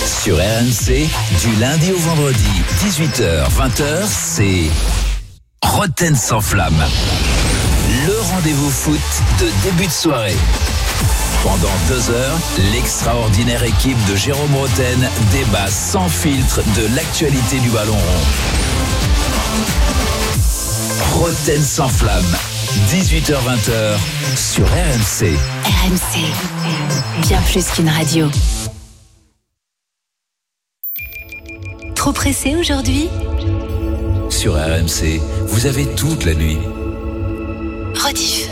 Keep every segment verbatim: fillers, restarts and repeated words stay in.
Sur R M C, du lundi au vendredi, dix-huit heures vingt heures, c'est Roten sans flamme. Le rendez-vous foot de début de soirée. Pendant deux heures, l'extraordinaire équipe de Jérôme Roten débat sans filtre de l'actualité du ballon rond. Roten sans flamme, dix-huit heures vingt heures sur R M C. R M C, bien plus qu'une radio. Trop pressé aujourd'hui ? Sur R M C, vous avez toute la nuit. Rediff.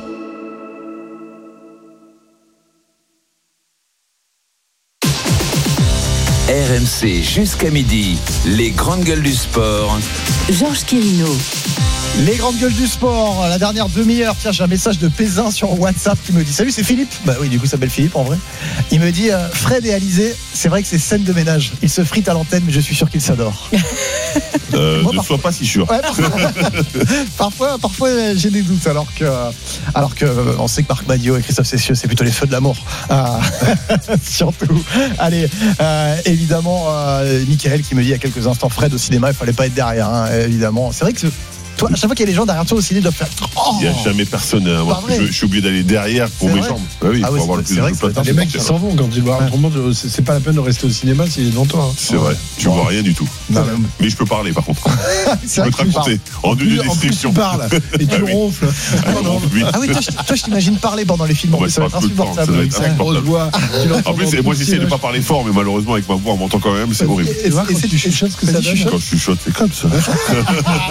R M C jusqu'à midi, les grandes gueules du sport. Georges Quérino. Les grandes gueules du sport, la dernière demi-heure. Tiens, j'ai un message de Pézin sur WhatsApp qui me dit: salut, c'est Philippe. Bah oui, du coup, ça s'appelle Philippe en vrai. Il me dit euh, Fred et Alizé, c'est vrai que c'est scène de ménage. Ils se fritent à l'antenne, mais je suis sûr qu'ils s'adorent. Euh, Moi, ne parfois... sois pas si sûr. Ouais, parfois, parfois, parfois, j'ai des doutes. Alors que, alors que, on sait que Marc Madio et Christophe Cessieux, c'est plutôt les feux de l'amour. Ah, surtout. Allez, euh, évidemment, euh, Mickaël qui me dit il y a quelques instants, Fred au cinéma, il fallait pas être derrière. Hein, évidemment, c'est vrai que. Toi, à chaque fois qu'il y a des gens derrière toi au ciné, ils doivent faire. Oh, il n'y a jamais personne. Hein, moi, je, je suis obligé d'aller derrière pour c'est mes vrai. jambes. Bah oui, ah pour oui, avoir c'est, le c'est plus vrai de que place. c'est Les mecs qui s'en vont quand ils voient autrement, c'est, c'est pas la peine de rester au cinéma s'il est devant toi. Hein. C'est vrai, tu vois rien du tout. Non, mais... mais je peux parler par contre. C'est je peux te raconter en deux de description. Tu parles et tu ah, oui. ronfles. Ah, non, oui. ah oui, toi, je, toi, je t'imagine parler pendant les films. Ouais, ça va être insupportable. En plus, moi j'essaie de pas parler fort, mais malheureusement avec ma voix on m'entend quand même, c'est horrible. Et quand tu chuchotes, ce que ça donne. Quand je chuchote, c'est comme ça. Sérieux ?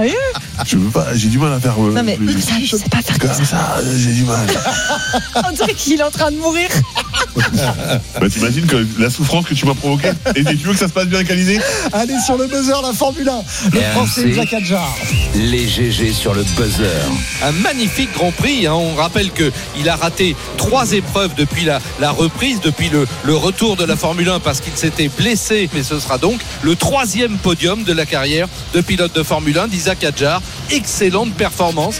Je veux pas, j'ai du mal à faire. Non mais ça, je sais pas faire comme ça, j'ai du mal. On dirait qu'il est en train de mourir. Bah t'imagines que la souffrance que tu m'as provoquée. Et tu veux que ça se passe bien avec Alizé ? Allez sur le buzzer, la Formule un. Le Français Jacques Adjar. Les G G sur le buzzer. Un magnifique Grand Prix. Hein. On rappelle qu'il a raté trois épreuves depuis la, la reprise, depuis le, le retour de la Formule un parce qu'il s'était blessé. Mais ce sera donc le troisième podium de la carrière de pilote de Formule un d'Isaac Adjar. Excellente performance.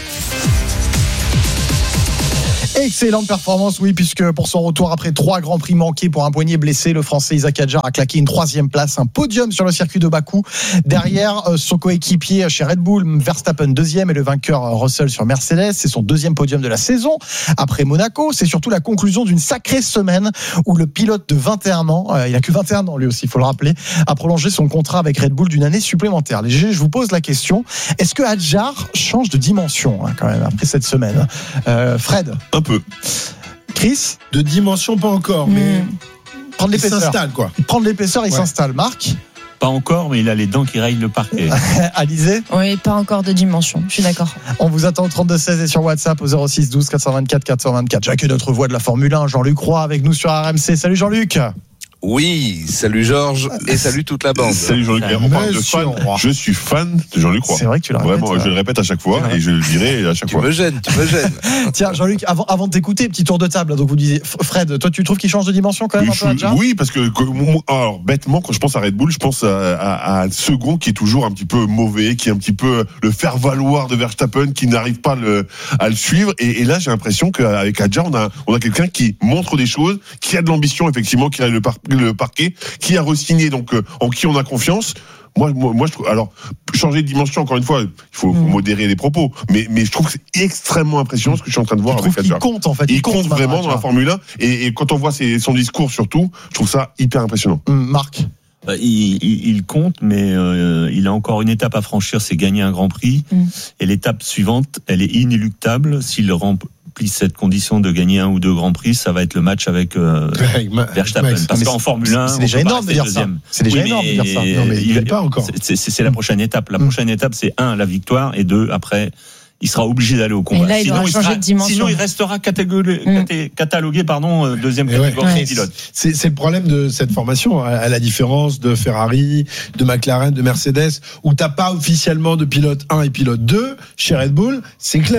Excellente performance, oui, puisque pour son retour après trois grands prix manqués pour un poignet blessé, le Français Isaac Adjar a claqué une troisième place, un podium sur le circuit de Bakou. Derrière, son coéquipier chez Red Bull, Verstappen deuxième et le vainqueur Russell sur Mercedes. C'est son deuxième podium de la saison. Après Monaco, c'est surtout la conclusion d'une sacrée semaine où le pilote de vingt et un ans, euh, il a que vingt et un ans lui aussi, il faut le rappeler, a prolongé son contrat avec Red Bull d'une année supplémentaire. Les G G, je vous pose la question, est-ce que Adjar change de dimension hein, quand même après cette semaine euh, Fred ? Un peu. Chris ? De dimension, pas encore, mais mmh. Prendre il l'épaisseur. s'installe, quoi. Prendre l'épaisseur, il ouais. s'installe. Marc ? Pas encore, mais il a les dents qui rayent le parquet. Alizé ? Oui, pas encore de dimension, je suis d'accord. On vous attend au trente-deux seize et sur WhatsApp au zéro six douze quatre cent vingt-quatre quatre cent vingt-quatre. Jacques est notre voix de la Formule un, Jean-Luc Roy avec nous sur R M C. Salut Jean-Luc. Oui, salut Georges et salut toute la bande. Salut Jean-Luc. On parle de fan. Je suis fan de Jean-Luc Roy. C'est vrai que tu le répètes. Vraiment, je le répète à chaque fois et je le dirai à chaque tu fois. Tu me gênes, tu me gênes. Tiens, Jean-Luc, avant, avant de t'écouter, petit tour de table. Donc vous disiez, Fred, toi tu trouves qu'il change de dimension quand même oui, un peu Adjar ? Oui, parce que alors bêtement, quand je pense à Red Bull, je pense à, à, à second qui est toujours un petit peu mauvais, qui est un petit peu le faire valoir de Verstappen, qui n'arrive pas le, à le suivre. Et, et là, j'ai l'impression qu'avec Adjar, on a, on a quelqu'un qui montre des choses, qui a de l'ambition effectivement, qui a le, par, le parquet, qui a re-signé, donc euh, en qui on a confiance. Moi, moi, moi, je trouve. Alors, changer de dimension, encore une fois, il faut, faut modérer les propos. Mais, mais je trouve que c'est extrêmement impressionnant ce que je suis en train de voir avec Adjar. Il compte en fait. Il, il compte, compte vraiment dans la Formule un. Et, et quand on voit ses, son discours surtout, je trouve ça hyper impressionnant. Hum, Marc. Il, il, il compte, mais euh, il a encore une étape à franchir, c'est gagner un Grand Prix. Mm. Et l'étape suivante, elle est inéluctable. S'il remplit cette condition de gagner un ou deux Grands Prix, ça va être le match avec euh, Verstappen. Max. Parce qu'en Formule un, c'est déjà énorme de dire ça. C'est déjà oui, énorme de dire ça. Non, mais il, il pas encore. C'est, c'est, c'est la prochaine étape. La prochaine mm. étape, c'est un, la victoire, et deux, après. Il sera obligé d'aller au combat. Et là, il sinon, aura il changé sera, de dimension. sinon, il restera catalogué, mmh. catalogué pardon, deuxième catégorie ouais. pilote. C'est, c'est le problème de cette formation, à la différence de Ferrari, de McLaren, de Mercedes, où t'as pas officiellement de pilote un et pilote deux. Chez Red Bull, c'est clair.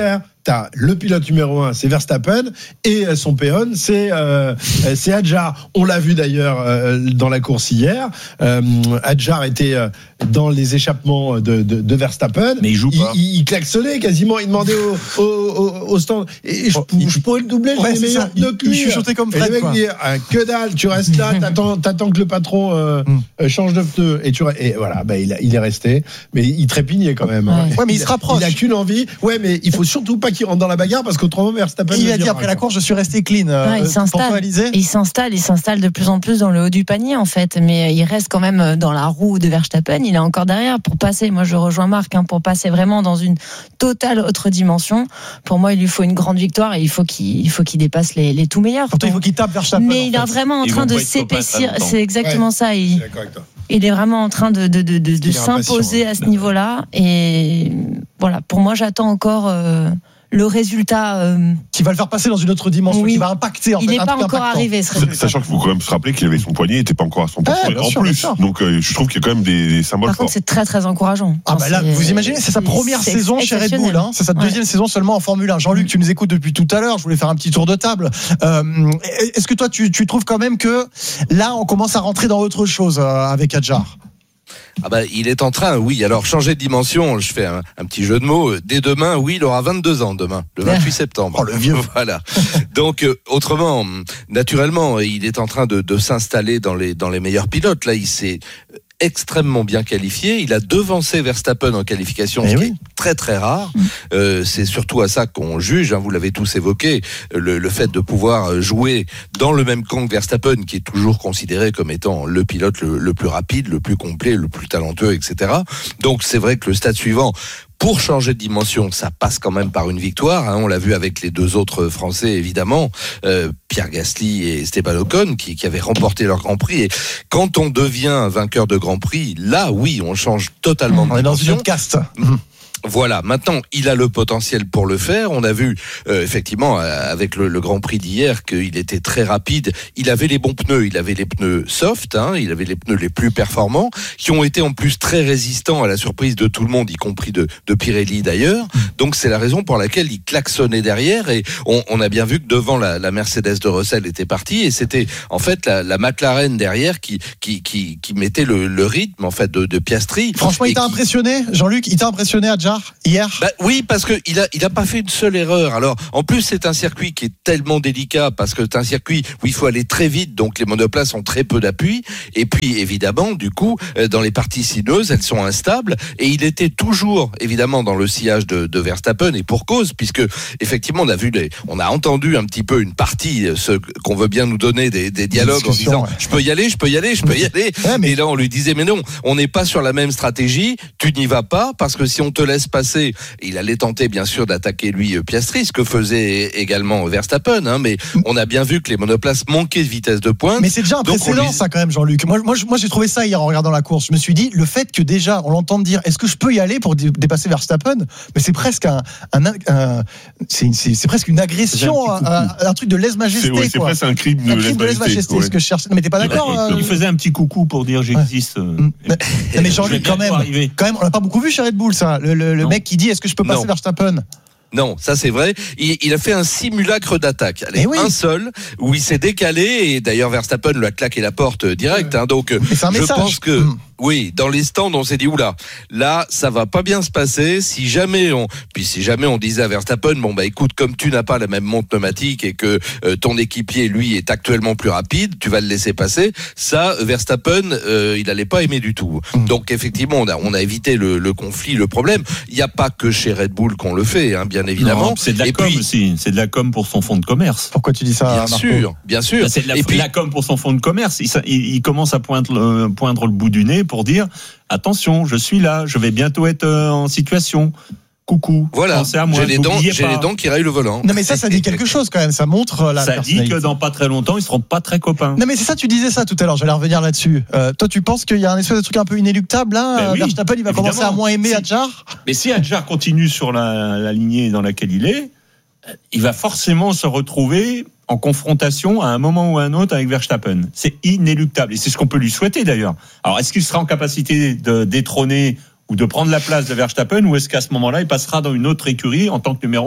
t'as le pilote numéro un, c'est Verstappen, et son péon, c'est euh, c'est Hadjar. On l'a vu d'ailleurs euh, dans la course hier. Euh, Hadjar était euh, dans les échappements de, de, de Verstappen. Mais il joue pas. Il, il, il klaxonnait quasiment. Il demandait au, au, au, au stand. Et je, il, je pourrais le doubler. Ouais, j'ai les meilleurs il, pneus il chuchotait comme Fred. Et le mec quoi. dit ah, que dalle, tu restes là, t'attends, t'attends que le patron euh, mm. change de pneu. Et tu et voilà, bah, il, a, il est resté, mais il trépignait quand même. Ouais, ouais mais il, il se rapproche. Il a qu'une envie. Ouais, mais il faut surtout pas qu'il rentre dans la bagarre parce qu'autrement Verstappen. Il a dit après la course, je suis resté clean. Ouais, il s'installe. Il s'installe, il s'installe de plus en plus dans le haut du panier en fait, mais il reste quand même dans la roue de Verstappen. Il est encore derrière pour passer. Moi, je rejoins Marc hein, pour passer vraiment dans une totale autre dimension. Pour moi, il lui faut une grande victoire et il faut qu'il, il faut qu'il dépasse les, les tout meilleurs. Pourtant, il faut qu'il tape Verstappen. Mais il en est fait. vraiment en Ils train de vont pas être s'épaissir. copains, C'est exactement ouais, ça. Il, je suis d'accord avec toi. il est vraiment en train de, de, de, de, de s'imposer impatient, à ce niveau-là. Et voilà, pour moi, j'attends encore euh, le résultat. Euh... Qui va le faire passer dans une autre dimension, oui. qui va impacter. En il n'est fait, pas encore impactant. arrivé, ce résultat. Sachant qu'il faut quand même se rappeler qu'il avait son poignet, il n'était pas encore à cent pour cent Ouais, en sûr, plus. Donc euh, je trouve qu'il y a quand même des, des symboles Par forts. contre, c'est très très encourageant. Ah bah là, c'est, vous imaginez, c'est sa première c'est saison chez Red Bull, hein. C'est sa deuxième ouais. saison seulement en Formule un. Jean-Luc, tu nous écoutes depuis tout à l'heure. Je voulais faire un petit tour de table. Euh, est-ce que toi, tu, tu trouves quand même que là, on commence à rentrer dans autre chose euh, avec Hadjar? Ah bah, il est en train, oui. Alors, changer de dimension, je fais un, un petit jeu de mots. Dès demain, oui, il aura vingt-deux ans demain, le vingt-huit septembre. Oh, le vieux. Voilà. Donc, euh, autrement, naturellement, il est en train de, de s'installer dans les, dans les meilleurs pilotes. Là, il s'est extrêmement bien qualifié. Il a devancé Verstappen en qualification, eh ce qui oui. est très très rare. Euh, c'est surtout à ça qu'on juge. Hein, vous l'avez tous évoqué, le, le fait de pouvoir jouer dans le même camp que Verstappen, qui est toujours considéré comme étant le pilote le, le plus rapide, le plus complet, le plus talentueux, et cetera. Donc c'est vrai que le stade suivant, pour changer de dimension, ça passe quand même par une victoire. Hein. On l'a vu avec les deux autres Français, évidemment, euh, Pierre Gasly et Esteban Ocon, qui, qui avaient remporté leur Grand Prix. Et quand on devient vainqueur de Grand Prix, là, oui, on change totalement de on dimension. On est dans une autre caste. Voilà, maintenant, il a le potentiel pour le faire. On a vu, euh, effectivement, euh, avec le, le Grand Prix d'hier, qu'il était très rapide. Il avait les bons pneus, il avait les pneus soft, hein, il avait les pneus les plus performants, qui ont été en plus très résistants à la surprise de tout le monde, y compris de, de Pirelli d'ailleurs. Donc c'est la raison pour laquelle il klaxonnait derrière. Et on, on a bien vu que devant, la, la Mercedes de Russell était partie. Et c'était en fait la, la McLaren derrière qui, qui, qui, qui mettait le, le rythme en fait de, de Piastri. Franchement, il t'a qui... impressionné, Jean-Luc? Il t'a impressionné, Hadjar, hier? Bah oui, parce que il a il a pas fait une seule erreur. Alors en plus c'est un circuit qui est tellement délicat parce que c'est un circuit où il faut aller très vite, donc les monoplaces ont très peu d'appui. Et puis évidemment, du coup, dans les parties sinueuses, elles sont instables. Et il était toujours évidemment dans le sillage de, de Verstappen, et pour cause, puisque effectivement on a vu les, on a entendu un petit peu une partie, ce qu'on veut bien nous donner des, des dialogues en disant ouais. je peux y aller, je peux y aller, je peux y aller. Ouais, mais... Et là on lui disait mais non, on n'est pas sur la même stratégie. Tu n'y vas pas parce que si on te laisse passer. Il allait tenter bien sûr d'attaquer lui Piastri, ce que faisait également Verstappen, hein, mais on a bien vu que les monoplaces manquaient de vitesse de pointe. Mais c'est déjà un précédent lui... ça quand même, Jean-Luc. Moi, moi, moi j'ai trouvé ça hier en regardant la course. Je me suis dit, le fait que déjà on l'entende dire, est-ce que je peux y aller pour dé- dépasser Verstappen? Mais c'est presque un, un, un c'est, c'est, c'est presque une agression, un, un, un truc de lèse-majesté. C'est, ouais, c'est presque un crime de lèse-majesté. lèse-majesté ouais. Ce que je cherche. Mais t'es pas d'accord? Il, euh... il faisait un petit coucou pour dire j'existe. Ouais. Mais, mais Jean-Luc, quand même, quand même, on l'a pas beaucoup vu chez Red Bull, ça. Le, le, le mec qui dit, est-ce que je peux passer non. Verstappen? Non, ça c'est vrai. Il, il a fait un simulacre d'attaque. Allez, oui. Un seul, où il s'est décalé, et d'ailleurs Verstappen lui a claqué la porte direct. Hein, donc, je pense que... Mmh. Oui, dans les stands, on s'est dit oula, là, ça va pas bien se passer. Si jamais on, puis si jamais on disait à Verstappen, bon bah écoute, comme tu n'as pas la même montre pneumatique et que euh, ton équipier lui est actuellement plus rapide, tu vas le laisser passer. Ça, Verstappen, euh, il allait pas aimer du tout. Donc effectivement, on a, on a évité le, le conflit, le problème. Il n'y a pas que chez Red Bull qu'on le fait, hein, bien évidemment. Non, c'est de la et com puis, aussi. C'est de la com pour son fonds de commerce. Pourquoi tu dis ça? Bien Marco? sûr, bien sûr. Ben, c'est de la, et puis, la com pour son fonds de commerce. Il, il, il commence à poindre le, poindre le bout du nez pour dire attention, je suis là, je vais bientôt être en situation. Coucou. Voilà. Pensez à moi. J'ai les dents, j'ai pas. les dents qui rayent le volant. Non mais ça, ça dit quelque chose quand même. Ça montre la. Ça dit que dans pas très longtemps, ils seront pas très copains. Non mais c'est ça, tu disais ça tout à l'heure. J'allais revenir là-dessus. Euh, toi, tu penses qu'il y a un espèce de truc un peu inéluctable là? Ben oui, Verstappen, il va évidemment. commencer à moins aimer si. Hadjar. Mais si Hadjar continue sur la, la lignée dans laquelle il est, il va forcément se retrouver en confrontation à un moment ou à un autre avec Verstappen. C'est inéluctable. Et c'est ce qu'on peut lui souhaiter d'ailleurs. Alors, est-ce qu'il sera en capacité de détrôner ou de prendre la place de Verstappen, ou est-ce qu'à ce moment-là, il passera dans une autre écurie en tant que numéro un?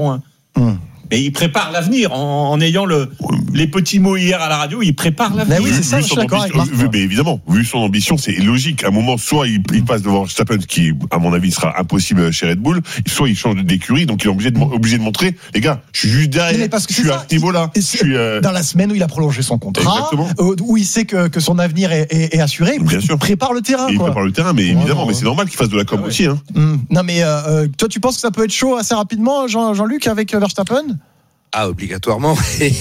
Mmh. Mais il prépare l'avenir en, en ayant le, les petits mots hier à la radio. Il prépare l'avenir. Mais oui, c'est ça, vu je suis son d'accord ambition, avec Marc. vu- mais évidemment, vu son ambition, c'est logique. À un moment, soit il, il passe devant Verstappen, qui, à mon avis, sera impossible chez Red Bull, soit il change d'écurie, donc il est obligé de, obligé de montrer, les gars, je suis juste derrière, Mais parce que je c'est suis ça, à ce niveau-là. il- Je suis, euh, Dans la semaine où il a prolongé son contrat, Exactement. euh, où il sait que, que son avenir est, est, est assuré, il Bien sûr. prépare le terrain. et il quoi. prépare le terrain, mais Ouais, évidemment, non, mais c'est normal qu'il fasse de la com Ah ouais. aussi, hein. Hum. Non mais euh, euh, toi tu penses que ça peut être chaud assez rapidement, Jean, Jean-Luc, avec euh, Verstappen? Ah, obligatoirement.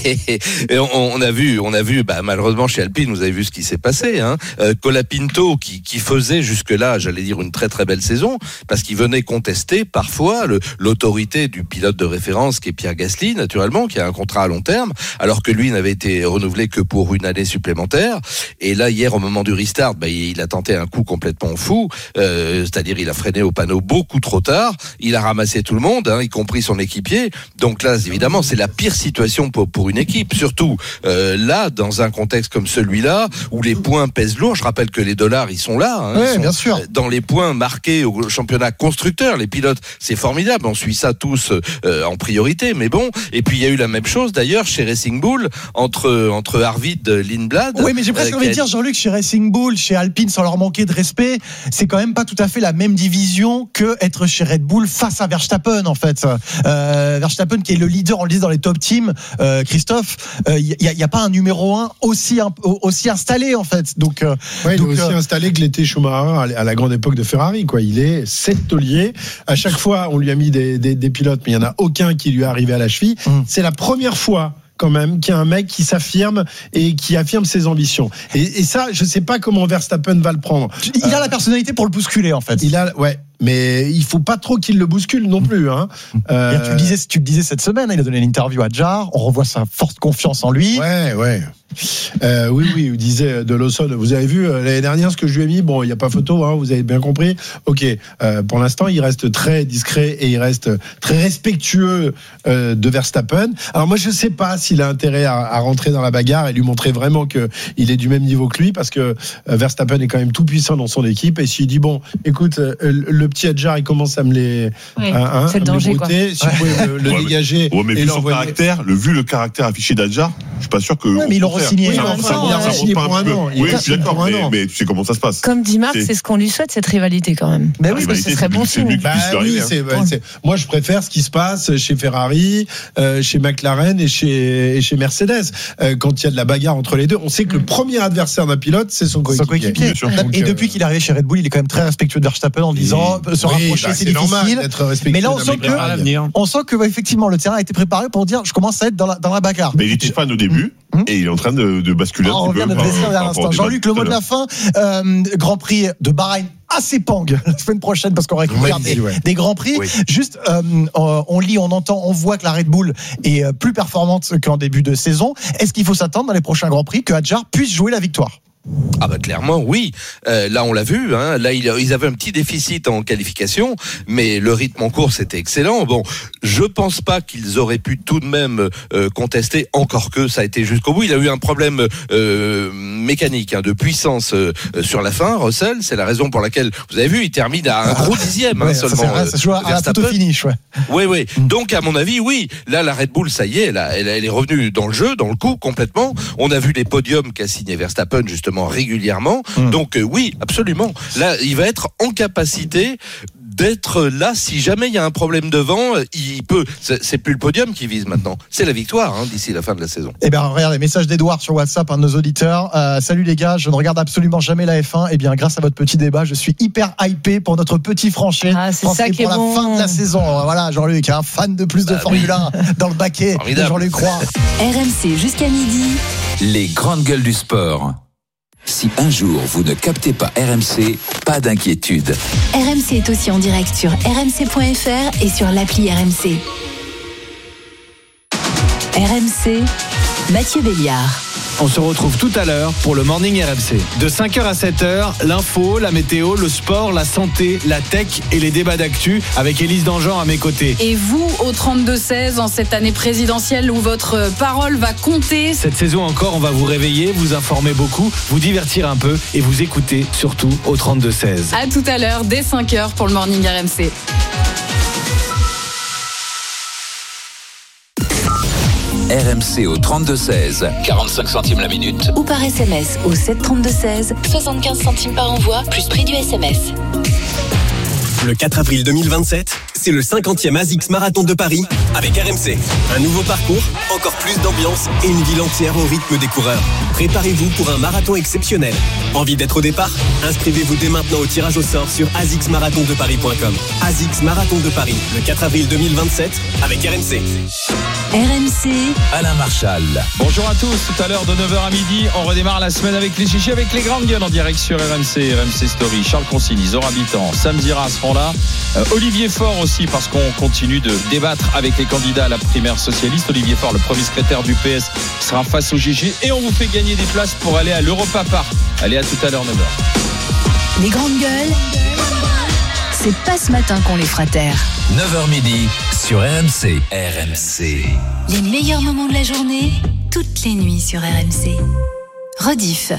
Et on, on a vu, on a vu, bah, malheureusement chez Alpine, vous avez vu ce qui s'est passé. Hein. Euh, Colapinto, qui, qui faisait jusque-là, j'allais dire, une très très belle saison, parce qu'il venait contester parfois le, l'autorité du pilote de référence, qui est Pierre Gasly, naturellement, qui a un contrat à long terme, alors que lui n'avait été renouvelé que pour une année supplémentaire. Et là, hier, au moment du restart, bah, il a tenté un coup complètement fou, euh, c'est-à-dire il a freiné au panneau beaucoup trop tard. Il a ramassé tout le monde, hein, y compris son équipier. Donc là, évidemment, c'est la pire situation pour, pour une équipe, surtout euh, là, dans un contexte comme celui-là, où les points pèsent lourd. Je rappelle que les dollars, ils sont là. Hein, Oui, ils sont bien sûr. dans les points marqués au championnat constructeur. Les pilotes, c'est formidable, on suit ça tous euh, en priorité. Mais bon, et puis il y a eu la même chose d'ailleurs chez Racing Bull, entre, entre Arvid Lindblad. Oui, mais j'ai presque euh, envie de qui a- dire, Jean-Luc, chez Racing Bull, chez Alpine, sans leur manquer de respect, c'est quand même pas tout à fait la même division que être chez Red Bull face à Verstappen, en fait. Euh, Verstappen, qui est le leader, on le dit dans les top teams, euh, Christophe, il euh, n'y a, y a pas un numéro un aussi, un, aussi installé, en fait. Donc, euh, Ouais, il est donc, aussi euh, installé que l'était Schumacher à la grande époque de Ferrari, quoi. Il est sept tauliers. À chaque fois, on lui a mis des, des, des pilotes, mais il n'y en a aucun qui lui est arrivé à la cheville. Mm. C'est la première fois, quand même, qu'il y a un mec qui s'affirme et qui affirme ses ambitions. Et, et ça, je sais pas comment Verstappen va le prendre. il a la personnalité pour le bousculer, en fait. Il a, ouais. Mais il faut pas trop qu'il le bouscule non plus, hein. Euh, Tu le disais, tu le disais cette semaine, il a donné une interview à Jar, on revoit sa forte confiance en lui. Ouais, ouais. Euh, oui, oui, il disait de Lawson. Vous avez vu euh, l'année dernière ce que je lui ai mis. Bon, il n'y a pas photo, hein, vous avez bien compris. Ok. Euh, pour l'instant, il reste très discret et il reste très respectueux euh, de Verstappen. Alors moi, je sais pas s'il a intérêt à, à rentrer dans la bagarre et lui montrer vraiment que il est du même niveau que lui, parce que euh, Verstappen est quand même tout puissant dans son équipe. Et s'il dit bon, écoute, euh, le petit Adjar, il commence à me les, Ouais, hein, c'est le à me les danger, quoi. brouter. Si vous pouvez le, le Ouais, mais- dégager Ouais, mais et vu son l'envoyer. caractère, le, vu le caractère affiché d'Adjar, je suis pas sûr que. Ouais, mais ils l'ont au contraire, re-signé. Oui, ça mais rentre- enfin, ça il a rentre- ça re-signé rentre pour pas un peu. an. Il Oui, a je suis d'accord, pour un mais, an. mais tu sais comment ça se passe. Comme dit Marc, C'est- c'est ce qu'on lui souhaite, cette rivalité quand même. Mais oui, Parce que rivalité, ce serait c'est bon plus- c'est mieux signe. que- Bah puisse lui oui, arriver, c'est, hein. bah, c'est- moi je préfère ce qui se passe chez Ferrari, euh, chez McLaren et chez, et chez Mercedes. Euh, quand il y a de la bagarre entre les deux, on sait que le premier adversaire d'un pilote, c'est son Son coéquipier. coéquipier. Bien sûr. Donc, Et euh, depuis qu'il est arrivé chez Red Bull, il est quand même très respectueux de Verstappen en disant se oui, rapprocher, bah, c'est, c'est normal difficile. d'être respectueux Mais là, on d'un sent mec que- pareil. Prépare l'avenir. On sent que ouais, effectivement le terrain a été préparé pour dire je commence à être dans la, dans la bagarre. Mais il était fan au début Hum. et il est en train de, de basculer Ah, un on petit vient peu de par- dresser par à rapport l'instant. au débat Jean-Luc, le tout à mot de la l'heure. fin. Euh, Grand Prix de Bahreïn à Sepang la semaine prochaine parce qu'on récupère Oui, des, ouais. des grands prix. Oui. Juste, euh, on on lit, on entend, on voit que la Red Bull est euh, plus performante qu'en début de saison. Est-ce qu'il faut s'attendre dans les prochains grands prix que Adjar puisse jouer la victoire? Ah bah clairement oui. Euh, là on l'a vu. Hein. Là il- ils avaient un petit déficit en qualification, mais le rythme en course était excellent. Bon, je pense pas qu'ils auraient pu tout de même euh, contester, encore que ça a été jusqu'au bout. Il a eu un problème euh, mécanique, hein, de puissance euh, sur la fin. Russell, c'est la raison pour laquelle vous avez vu, il termine à un gros dixième hein, Ouais, ça, c'est seulement. vrai, ça se joue à la Verstappen. photo finish. Ouais. Oui, oui. Donc, à mon avis, oui. Là, la Red Bull, ça y est, elle, a- elle, elle est revenue dans le jeu, dans le coup, complètement. On a vu les podiums qu'a signé Verstappen, justement, régulièrement. Mm. Donc, euh, oui, absolument. Là, il va être en capacité d'être là. Si jamais il y a un problème devant, il peut. C'est, c'est plus le podium qui vise maintenant. C'est la victoire, hein, d'ici la fin de la saison. Eh bien, regarde les messages d'Edouard sur WhatsApp, un de nos auditeurs. Euh, salut les gars, je ne regarde absolument jamais la F un. Eh bien, grâce à votre petit débat, je suis hyper hypé pour notre petit franchi. Ah, c'est Français ça qui pour est la bon. fin de la saison. Voilà, Jean-Luc, un fan de plus de Bah Formule oui. un dans le baquet de Formidable. Jean-Luc Roy. R M C jusqu'à midi. Les grandes gueules du sport. Si un jour vous ne captez pas R M C, pas d'inquiétude. R M C est aussi en direct sur r m c point f r et sur l'appli R M C. R M C, Mathieu Béliard. On se retrouve tout à l'heure pour le Morning R M C. De cinq heures à sept heures, l'info, la météo, le sport, la santé, la tech et les débats d'actu avec Élise Dangean à mes côtés. Et vous, au trente-deux seize, en cette année présidentielle où votre parole va compter. Cette saison encore, on va vous réveiller, vous informer beaucoup, vous divertir un peu et vous écouter surtout au trente-deux seize. À tout à l'heure, dès cinq heures pour le Morning R M C. R M C au trente-deux seize, quarante-cinq centimes la minute. Ou par S M S au sept trente-deux seize, soixante-quinze centimes par envoi, plus prix du S M S. Le quatre avril deux mille vingt-sept, c'est le cinquantième ASICS Marathon de Paris avec R M C. Un nouveau parcours, encore plus d'ambiance et une ville entière au rythme des coureurs. Préparez-vous pour un marathon exceptionnel. Envie d'être au départ ? Inscrivez-vous dès maintenant au tirage au sort sur asics marathon de paris point com. ASICS Marathon de Paris, le quatre avril deux mille vingt-sept avec R M C. R M C, Alain Marchal. Bonjour à tous, tout à l'heure de neuf heures à midi, on redémarre la semaine avec les chichis, avec les grandes gueules en direct sur R M C, R M C Story. Charles Consigny, Zora Habitant, Sam Zira seront là. Euh, Olivier Faure aussi, parce qu'on continue de débattre avec les candidats à la primaire socialiste. Olivier Faure, le premier secrétaire du P S, sera face au G G. Et on vous fait gagner des places pour aller à l'Europa Park. Allez, à tout à l'heure, neuf heures. les grandes gueules, c'est pas ce matin qu'on les fera taire. neuf heures midi sur R M C. R M C. Les meilleurs moments de la journée, toutes les nuits sur R M C. Rediff.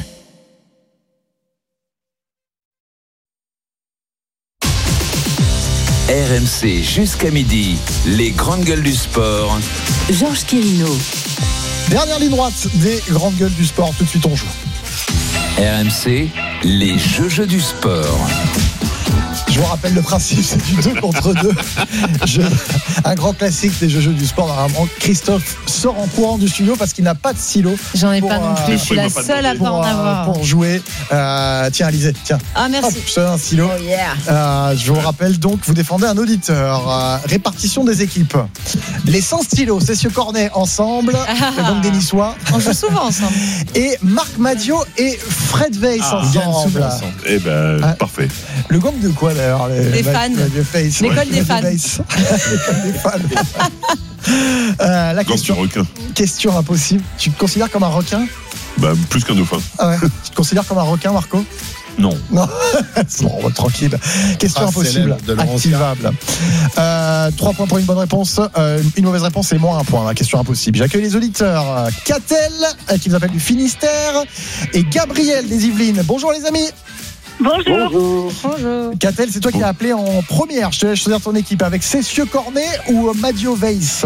R M C jusqu'à midi, les grandes gueules du sport. Georges Quirino. Dernière ligne droite des grandes gueules du sport. Tout de suite, on joue. R M C, les jeux du sport. Je vous rappelle le principe, c'est du deux contre deux. Je, un grand classique des jeux du sport. Normalement, Christophe sort en courant du studio parce qu'il n'a pas de stylo. J'en ai pour, pas non plus, euh, je suis la seule à pas en avoir. Pour jouer. Euh, tiens, Alizé, tiens. Ah, merci. Hop, je te donne un stylo. Oh yeah. Euh, je vous rappelle donc, vous défendez un auditeur. Euh, répartition des équipes. Les sans stylos, Cessieux Cornet ensemble. Ah. Donc des Niçois. On joue souvent ensemble. Et Marc Madio et Fred Weiss Ah, ensemble. ensemble. Eh ben, ah. parfait. Le gang de quoi d'ailleurs? Les, les fans. Face, L'école ouais. des fans. L'école des fans. euh, la question, question impossible. Tu te considères comme un requin? Bah, plus qu'un dauphin. Ah ouais. Tu te considères comme un requin, Marco? Non. Non. Bon, on va tranquille. Question ah, impossible. Activable. Euh, trois points pour une bonne réponse. Euh, une mauvaise réponse, c'est moins un point. La question impossible. J'accueille les auditeurs. Catel, qui nous appelle du Finistère, et Gabriel des Yvelines. Bonjour les amis. Bonjour. Bonjour. Catel, c'est toi qui as appelé en première. Je te laisse choisir ton équipe avec Cessieux Cornet ou Madio Weiss.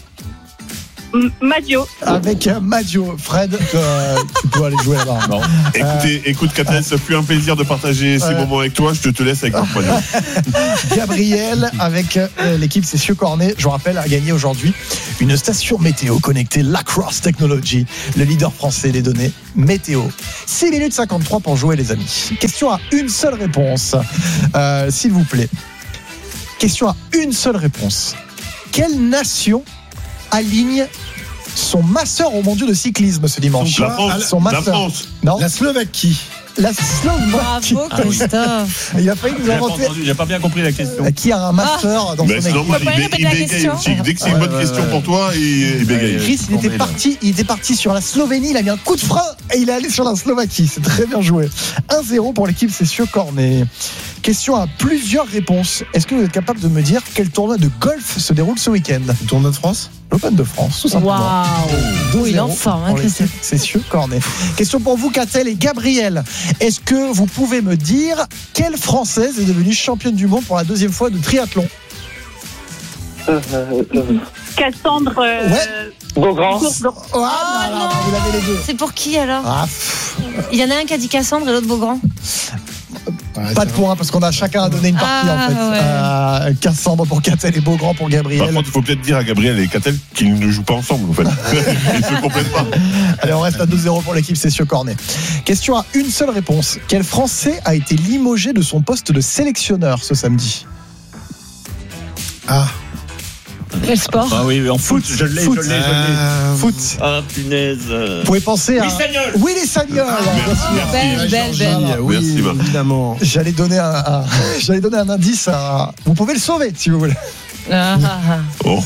Madio. Avec Madio. Fred, euh, tu peux aller jouer là-bas. Non. Écoutez, euh, écoute, Catel, ça fut un plaisir de partager ces euh, moments avec toi. Je te, te laisse avec Marc Madio. Gabriel, avec euh, l'équipe Cessieux Cornet, je vous rappelle, a gagné aujourd'hui une station météo connectée Lacrosse Technology, le leader français des données météo. six minutes cinquante-trois pour jouer, les amis. Question à une seule réponse, euh, s'il vous plaît. Question à une seule réponse. Quelle nation aligne son masseur au mondial de cyclisme ce dimanche? La France. Son masseur. La France. Non. La Slovaquie. La Slovaquie. Bravo, Christophe. Il a failli nous inventer. J'ai pas bien compris la question. Qui a un master ah. dans mais son équipe? normal, il, il bégaye aussi. Dès que c'est une bonne ouais, question ouais. pour toi, il, il bégaye. Chris, il était, parti, il était parti sur la Slovénie, il a mis un coup de frein et il est allé sur la Slovaquie. C'est très bien joué. un zéro pour l'équipe Cessieux Cornet. Question à plusieurs réponses. Est-ce que vous êtes capable de me dire quel tournoi de golf se déroule ce week-end? Le tournoi de France? L'Open de France, tout simplement. Waouh! Oh, il est en forme, hein, Christophe. Cessieux Cornet. Question pour vous, Catel et Gabriel. Est-ce que vous pouvez me dire quelle Française est devenue championne du monde pour la deuxième fois de triathlon? Euh, euh, Cassandre. Euh, ouais. Beaugrand. Oh, oh là, non. Vous l'avez les deux. C'est pour qui alors? Ah, il y en a un qui a dit Cassandre et l'autre Beaugrand. Ouais, pas de points parce qu'on a chacun à donner une partie ah, en fait. Ouais. Euh, Cassandre pour Catel et Beaugrand pour Gabriel. Par contre, il faut peut-être dire à Gabriel et Catel qu'ils ne jouent pas ensemble en fait. Ils se complètent pas. Allez, on reste à deux zéro pour l'équipe Cessieux Cornet. Question à une seule réponse. Quel Français a été limogé de son poste de sélectionneur ce samedi? Ah. Quel sport? Ah oui, en foot, foot je l'ai, foot. je l'ai, je l'ai. Euh, foot. Ah, punaise. Vous pouvez penser à... Willy Sagnol. Willy Sagnol. Ah, belle, belle, belle. Oui, merci, évidemment. J'allais donner un, un, j'allais donner un indice. À... Vous pouvez le sauver, si vous voulez. Ah, ah, oh.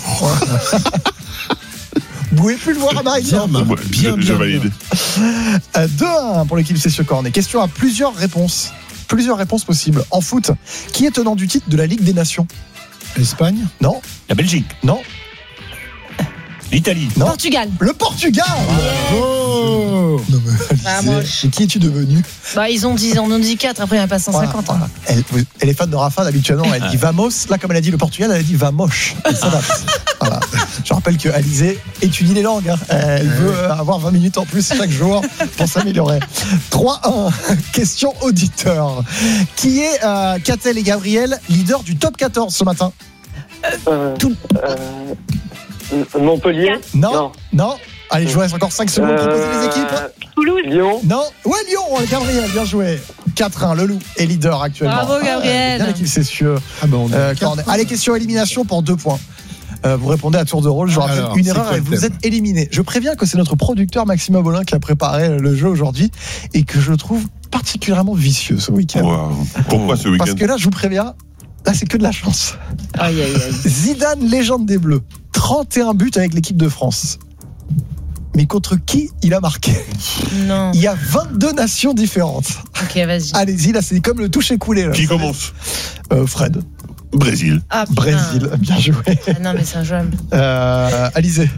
Vous pouvez plus le voir à Marie. Bien, bien, bien, je, je valide. Euh, deux à un pour l'équipe Cessieux Cornet. Question à plusieurs réponses. Plusieurs réponses possibles. En foot, qui est tenant du titre de la Ligue des Nations? L'Espagne? Non. La Belgique? Non. L'Italie? Non. Portugal? Le Portugal. Bravo. Marco. Non, mais, Bah, Alizé, moche. mais qui es-tu devenu? Bah, ils ont dit, ils en ont dit quatre, après il n'y en a pas cent cinquante. Voilà, hein. voilà. Elle, elle est fan de Rafa, habituellement, elle dit vamos. Là, comme elle a dit le Portugal, elle a dit vamoche. Elle s'adapte. Voilà. Je rappelle que Alizé étudie les langues. hein. Elle veut euh, avoir vingt minutes en plus chaque jour pour s'améliorer. trois un. Question auditeur. Qui est euh, Catel et Gabriel, leader du top quatorze ce matin? Euh, euh, Montpellier. Non, non. non. Allez, je vous laisse encore cinq secondes. Proposez les équipes. Toulouse. Lyon. Non. Ouais, Lyon. Gabriel, bien joué. quatre un. Le Loup est leader actuellement. Bravo, Gabriel. Ah, bien l'équipe, c'est sûr. Ah ben, on Euh, quand on est- Allez, question élimination pour deux points. Euh, vous répondez à tour de rôle. Je vous rappelle Alors, une c'est erreur quoi et le vous thème êtes éliminé. Je préviens que c'est notre producteur Maxime Abolin qui a préparé le jeu aujourd'hui et que je trouve particulièrement vicieux ce week-end. Wow. Pourquoi ce Parce week-end? que là, je vous préviens, là, c'est que de la chance. Aïe, aïe, aïe. Zidane, légende des Bleus, trente et un buts avec l'équipe de France. Mais contre qui il a marqué? Non. Il y a vingt-deux nations différentes. Ok, vas-y. Allez-y, là, c'est comme le toucher coulé. Là. Qui commence? Euh, Fred. Brésil. Ah, putain. Brésil, bien joué. Ah, non, mais c'est injouable. Euh, Alizé.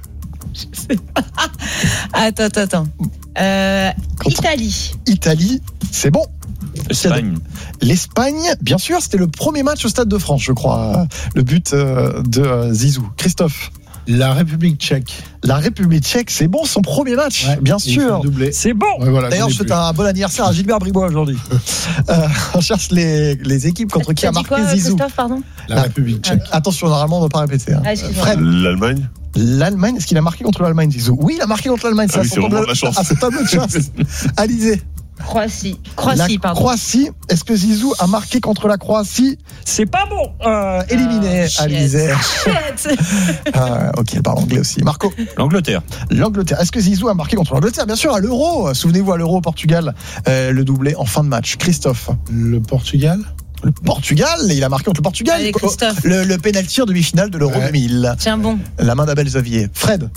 Attends, attends, attends. Euh, Italie. Italie, c'est bon. Espagne. L'Espagne, bien sûr, c'était le premier match au Stade de France, je crois. Le but euh, de euh, Zizou. Christophe. La République tchèque. La République tchèque, c'est bon, son premier match, Ouais, bien il fait sûr. le doublé. C'est bon. Ouais, voilà, D'ailleurs, j'en ai je souhaite plus. un bon anniversaire à Gilbert Bribois aujourd'hui. euh, on cherche les, les équipes contre qui T'as a dit marqué quoi, Zizou. Christophe, pardon? La République tchèque. Attention, normalement, on ne doit pas répéter. hein. Ah, excuse-moi. Fred, L'Allemagne. l'Allemagne, est-ce qu'il a marqué contre l'Allemagne, Zizou? Oui, il a marqué contre l'Allemagne. Ah oui, c'est vraiment de la chance. Ah, c'est tableau de chasse. Alizé. Croatie. Croatie, La pardon. Croatie, est-ce que Zizou a marqué contre la Croatie? C'est pas bon. Euh, éliminé, Oh, shit. Alizé. Shit. Euh, ok, elle parle anglais aussi. Marco. L'Angleterre. L'Angleterre. Est-ce que Zizou a marqué contre l'Angleterre? Bien sûr, à l'Euro. Souvenez-vous, à l'Euro au Portugal, euh, le doublé en fin de match. Christophe. Le Portugal. Le Portugal, il a marqué contre le Portugal. Allez, Christophe. Le, le pénalty en demi-finale de l'Euro Ouais. deux mille. Tiens bon. La main d'Abel Xavier. Fred.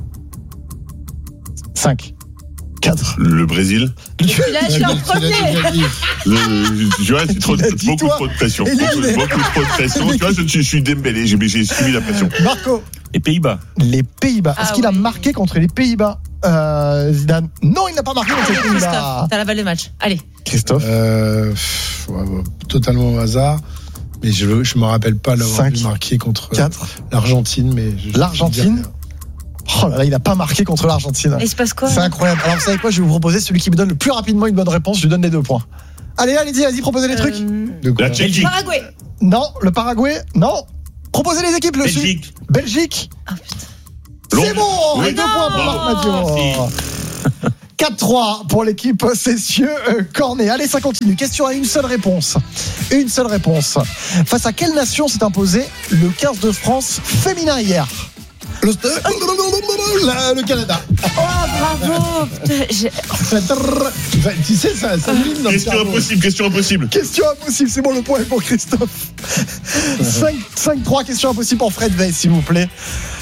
cinq. quatre. Le Brésil. Tu l'as dit en premier. Le, tu vois, c'est trop, Tu l'as dit, beaucoup toi. trop de pression. Beaucoup, Éliminé. beaucoup trop de pression. Tu vois, je, je suis Dembélé, j'ai, j'ai suivi la pression. Marco. Les Pays-Bas. Les Pays-Bas. Est-ce Ah qu'il a oui. marqué contre les Pays-Bas, euh, Zidane? Non, il n'a pas marqué contre Allez, les Pays-Bas. Christophe, t'as la balle de match. Allez. Christophe. Euh, pff, ouais, ouais, totalement au hasard. Mais je ne me rappelle pas l'avoir Cinq. vu marquer contre euh, quatre. l'Argentine. Mais je- L'Argentine. Oh là là, il n'a pas marqué contre l'Argentine. Et il se passe quoi? C'est incroyable. Alors, vous savez quoi? Je vais vous proposer celui qui me donne le plus rapidement une bonne réponse. Je lui donne les deux points. Allez, allez-y, vas-y, proposez les trucs. Euh, De quoi La Tchéquie. Paraguay. Non, le Paraguay. Non. Proposez les équipes. Le Sud. Belgique. Belgique. Ah putain. C'est bon. Oui. Et deux points pour Marc Madio. quatre trois pour l'équipe Cessieux euh, Cornet. Allez, ça continue. Question à une seule réponse. Une seule réponse. Face à quelle nation s'est imposé le quinze de France féminin hier? le, la- le Canada. Oh, bravo. Putain, j'ai- Tu sais, ça, ça mine dans le Question cerveau. impossible, question impossible. Question impossible, c'est bon, le point est pour Christophe. cinq trois, question impossible pour Fred Veil, s'il vous plaît.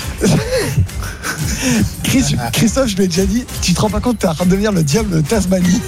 Chris- Christophe, je lui ai déjà dit, tu te rends pas compte, t'es en train de devenir le diable de Tasmanie.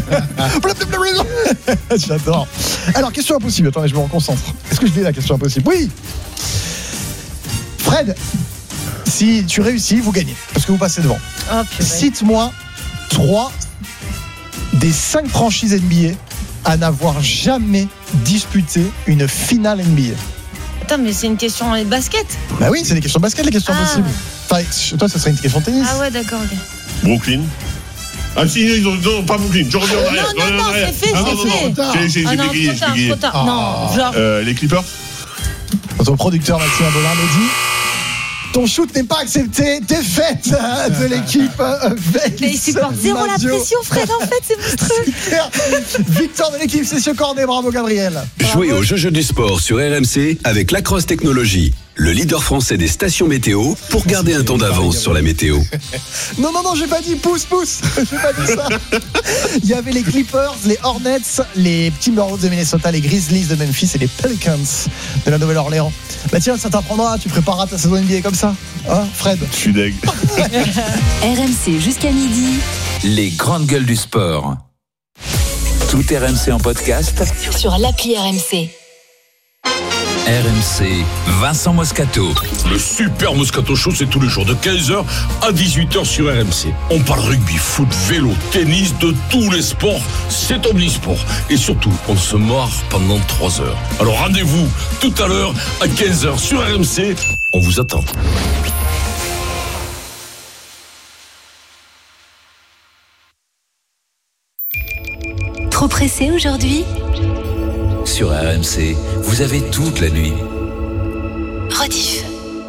J'adore. Alors, question impossible, attendez, je me reconcentre. Est-ce que je dis la question impossible? Oui. Fred, si tu réussis, vous gagnez, parce que vous passez devant. Oh, purée. Cite-moi trois des cinq franchises N B A à n'avoir jamais disputé une finale N B A. Attends, mais c'est une question de basket. Bah oui, c'est des questions basket, les questions Ah. possibles. Enfin, chez toi, ça serait une question tennis. Ah ouais, d'accord, ok. Brooklyn. Ah si, ils ont, non, pas Brooklyn. Je reviens en arrière. Non, je reviens non, en non, arrière. c'est fait, Ah, c'est non, non, fait. non. J'ai, j'ai, Ah j'ai non, bégayé, trop j'ai tard, bégayé. trop tard. Non, genre. Euh, les Clippers. Notre producteur Maxime Abolin me dit ton shoot n'est pas accepté, défaite de l'équipe euh, Veil. Mais il supporte zéro la Madio. pression, Fred, en fait, c'est monstrueux. Super. Victoire de l'équipe Cessieux Cornet, bravo Gabriel. Jouez au jeu du sport sur R M C avec Lacrosse Technologies, le leader français des stations météo pour garder un temps d'avance sur la météo. Non, non, non, j'ai pas dit pouce, pouce. J'ai pas dit ça. Il y avait les Clippers, les Hornets, les Timberwolves de Minnesota, les Grizzlies de Memphis et les Pelicans de la Nouvelle-Orléans. Bah tiens, ça t'apprendra, tu prépareras ta saison N B A comme ça. Hein, Fred? Je suis deg. R M C jusqu'à midi. Les grandes gueules du sport. Tout R M C en podcast. Sur l'appli R M C. M C, Vincent Moscato. Le super Moscato Show, c'est tous les jours de quinze heures à dix-huit heures sur R M C. On parle rugby, foot, vélo, tennis, de tous les sports. C'est omnisport. Et surtout, on se marre pendant trois heures. Alors rendez-vous tout à l'heure à quinze heures sur R M C. On vous attend. Trop pressé aujourd'hui ? Sur R M C, vous avez toute la nuit. Rediff.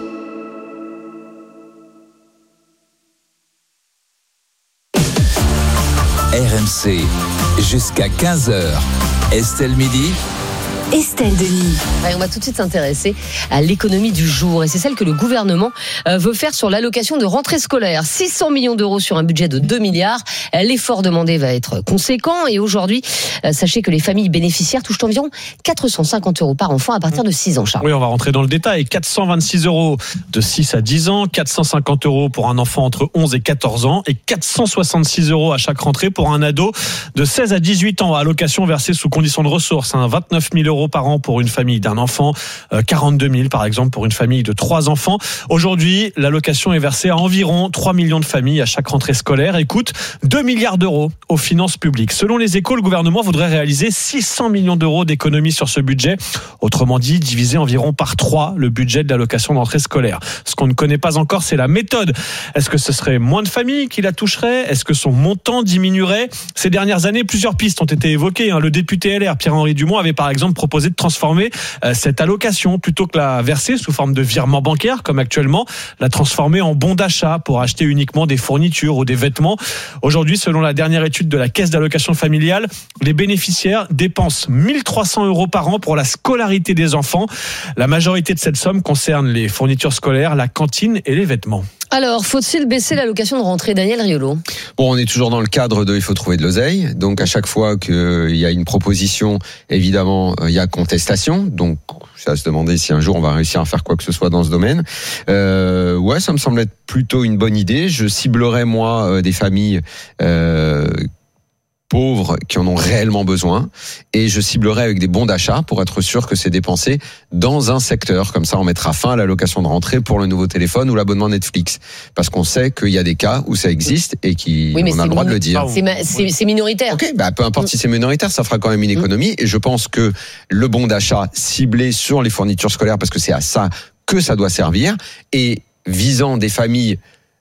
R M C, jusqu'à quinze heures. Estelle Midi. Estelle Denis. Ouais, on va tout de suite s'intéresser à l'économie du jour et c'est celle que le gouvernement veut faire sur l'allocation de rentrée scolaire. six cents millions d'euros sur un budget de deux milliards. L'effort demandé va être conséquent et aujourd'hui, sachez que les familles bénéficiaires touchent environ quatre cent cinquante euros par enfant à partir de six ans. Charles. Oui, on va rentrer dans le détail. quatre cent vingt-six euros de six à dix ans, quatre cent cinquante euros pour un enfant entre onze et quatorze ans et quatre cent soixante-six euros à chaque rentrée pour un ado de seize à dix-huit ans. Allocation versée sous condition de ressources, hein, vingt-neuf mille euros par an pour une famille d'un enfant, euh, quarante-deux mille par exemple pour une famille de trois enfants. Aujourd'hui, l'allocation est versée à environ trois millions de familles à chaque rentrée scolaire et coûte deux milliards d'euros aux finances publiques. Selon les Échos, le gouvernement voudrait réaliser six cents millions d'euros d'économies sur ce budget. Autrement dit, diviser environ par trois le budget de l'allocation de rentrée scolaire. Ce qu'on ne connaît pas encore, c'est la méthode. Est-ce que ce serait moins de familles qui la toucheraient ? Est-ce que son montant diminuerait ? Ces dernières années, plusieurs pistes ont été évoquées. Le député L R, Pierre-Henri Dumont, avait par exemple proposé de transformer cette allocation, plutôt que la verser sous forme de virement bancaire, comme actuellement, la transformer en bon d'achat pour acheter uniquement des fournitures ou des vêtements. Aujourd'hui, selon la dernière étude de la Caisse d'allocation familiale, les bénéficiaires dépensent mille trois cents euros par an pour la scolarité des enfants. La majorité de cette somme concerne les fournitures scolaires, la cantine et les vêtements. Alors, faut-il baisser l'allocation de rentrée, Daniel Riolo ? Bon, on est toujours dans le cadre de il faut trouver de l'oseille. Donc, à chaque fois qu'il y a une proposition, évidemment, il y a contestation. Donc, c'est à se demander si un jour on va réussir à faire quoi que ce soit dans ce domaine. Euh, ouais, ça me semble être plutôt une bonne idée. Je ciblerais, moi, des familles euh, pauvres qui en ont réellement besoin et je ciblerai avec des bons d'achat pour être sûr que c'est dépensé dans un secteur. Comme ça, on mettra fin à l'allocation de rentrée pour le nouveau téléphone ou l'abonnement Netflix. Parce qu'on sait qu'il y a des cas où ça existe et qui oui, on a le droit de le dire. C'est, ma, c'est, c'est minoritaire. Ok, bah peu importe si c'est minoritaire, ça fera quand même une économie. Et je pense que le bon d'achat ciblé sur les fournitures scolaires, parce que c'est à ça que ça doit servir, et visant des familles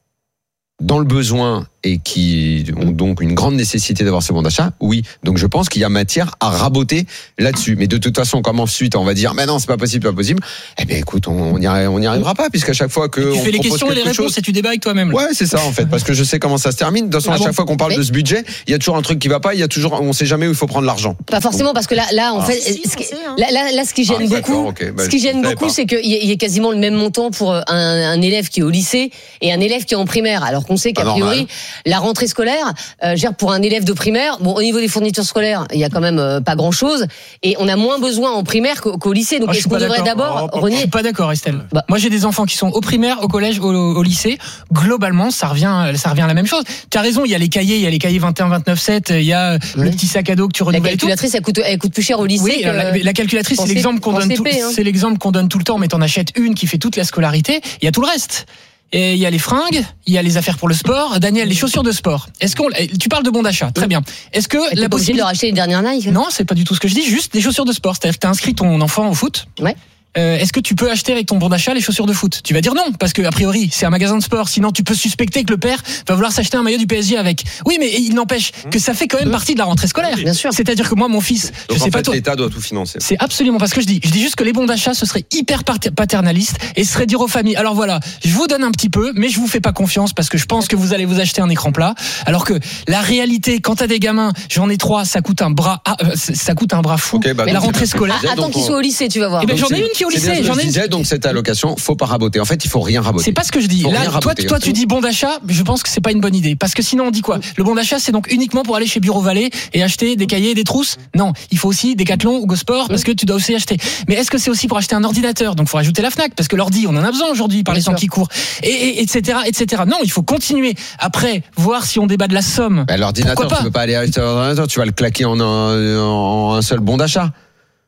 dans le besoin et qui ont donc une grande nécessité d'avoir ce bon d'achat, oui. Donc je pense qu'il y a matière à raboter là-dessus. Mais de toute façon, comme ensuite on va dire, mais non, c'est pas possible, pas possible. Eh bien, écoute, on n'y arrivera, on y arrivera pas, puisqu'à chaque fois que tu on fais les questions et les réponses chose, et tu débats avec toi-même. Ouais, c'est ça en fait, parce que je sais comment ça se termine. De toute façon, ah à chaque bon fois qu'on parle mais... de ce budget, il y a toujours un truc qui va pas. Il y a toujours, on sait jamais où il faut prendre l'argent. Pas forcément, parce que là, là, en ah. fait, si, ce qui, hein. là, là, là, ce qui gêne ah, beaucoup, okay. bah, ce qui gêne beaucoup, pas. c'est qu'il y, y ait quasiment le même montant pour un, un élève qui est au lycée et un élève qui est en primaire. Alors qu'on sait qu'a priori, la rentrée scolaire, euh, gère pour un élève de primaire. Bon, au niveau des fournitures scolaires, il y a quand même euh, pas grand-chose, et on a moins besoin en primaire qu'au, qu'au lycée. Donc, oh, est-ce qu'on devrait d'abord oh, renier ? Je suis pas d'accord, Estelle. Bah. Moi, j'ai des enfants qui sont au primaire, au collège, au, au lycée. Globalement, ça revient, ça revient à la même chose. Tu as raison, il y a les cahiers, il y a les cahiers vingt et un, vingt-neuf, sept, il y a oui. le petit sac à dos que tu renouvelles. La calculatrice, elle coûte, elle coûte plus cher au lycée. Oui, que la, la calculatrice, c'est l'exemple qu'on donne. C P, tout, hein. C'est l'exemple qu'on donne tout le temps, mais t'en achètes une qui fait toute la scolarité. Il y a tout le reste. Et il y a les fringues, il y a les affaires pour le sport. Daniel, les chaussures de sport. Est-ce qu'on, tu parles de bon d'achat, très bien. Est-ce que la possibilité de leur acheter les dernières Nike ? Non, c'est pas du tout ce que je dis. Juste des chaussures de sport. C'est-à-dire que t'as inscrit ton enfant au foot. Ouais. Euh, est-ce que tu peux acheter avec ton bon d'achat les chaussures de foot ? Tu vas dire non, parce que a priori c'est un magasin de sport. Sinon tu peux suspecter que le père va vouloir s'acheter un maillot du P S G avec. Oui, mais il n'empêche que ça fait quand même partie de la rentrée scolaire. Bien sûr. C'est-à-dire que moi, mon fils, donc je sais en pas fait, toi. L'État doit tout financer. C'est absolument pas ce que je dis. Je dis juste que les bons d'achat, ce serait hyper paternaliste et ce serait dire aux familles. Alors voilà, je vous donne un petit peu, mais je vous fais pas confiance parce que je pense que vous allez vous acheter un écran plat. Alors que la réalité, quand t'as des gamins, j'en ai trois, ça coûte un bras, ah, ça coûte un bras fou. Okay, bah, mais la rentrée scolaire. Ah, attends qu'ils soient au lycée, tu vas voir. Eh ben, j'en ai une qui est au lycée. J'en ai une. Donc cette allocation, faut pas raboter. En fait, il faut rien raboter. C'est pas ce que je dis. Là, toi, toi, tu dis bon d'achat, mais je pense que c'est pas une bonne idée. Parce que sinon, on dit quoi ? Le bon d'achat, c'est donc uniquement pour aller chez Bureau Vallée et acheter des cahiers et des trousses ? Non, il faut aussi Decathlon ou Go Sport parce que tu dois aussi acheter. Mais est-ce que c'est aussi pour acheter un ordinateur ? Donc, faut rajouter la Fnac parce que l'ordi, on en a besoin aujourd'hui par les temps qui courent. Et, et etc., et cetera. Non, il faut continuer. Après, voir si on débat de la somme. Bah, l'ordinateur, tu peux pas aller acheter un ordinateur, tu vas le claquer en un, en un seul bon d'achat.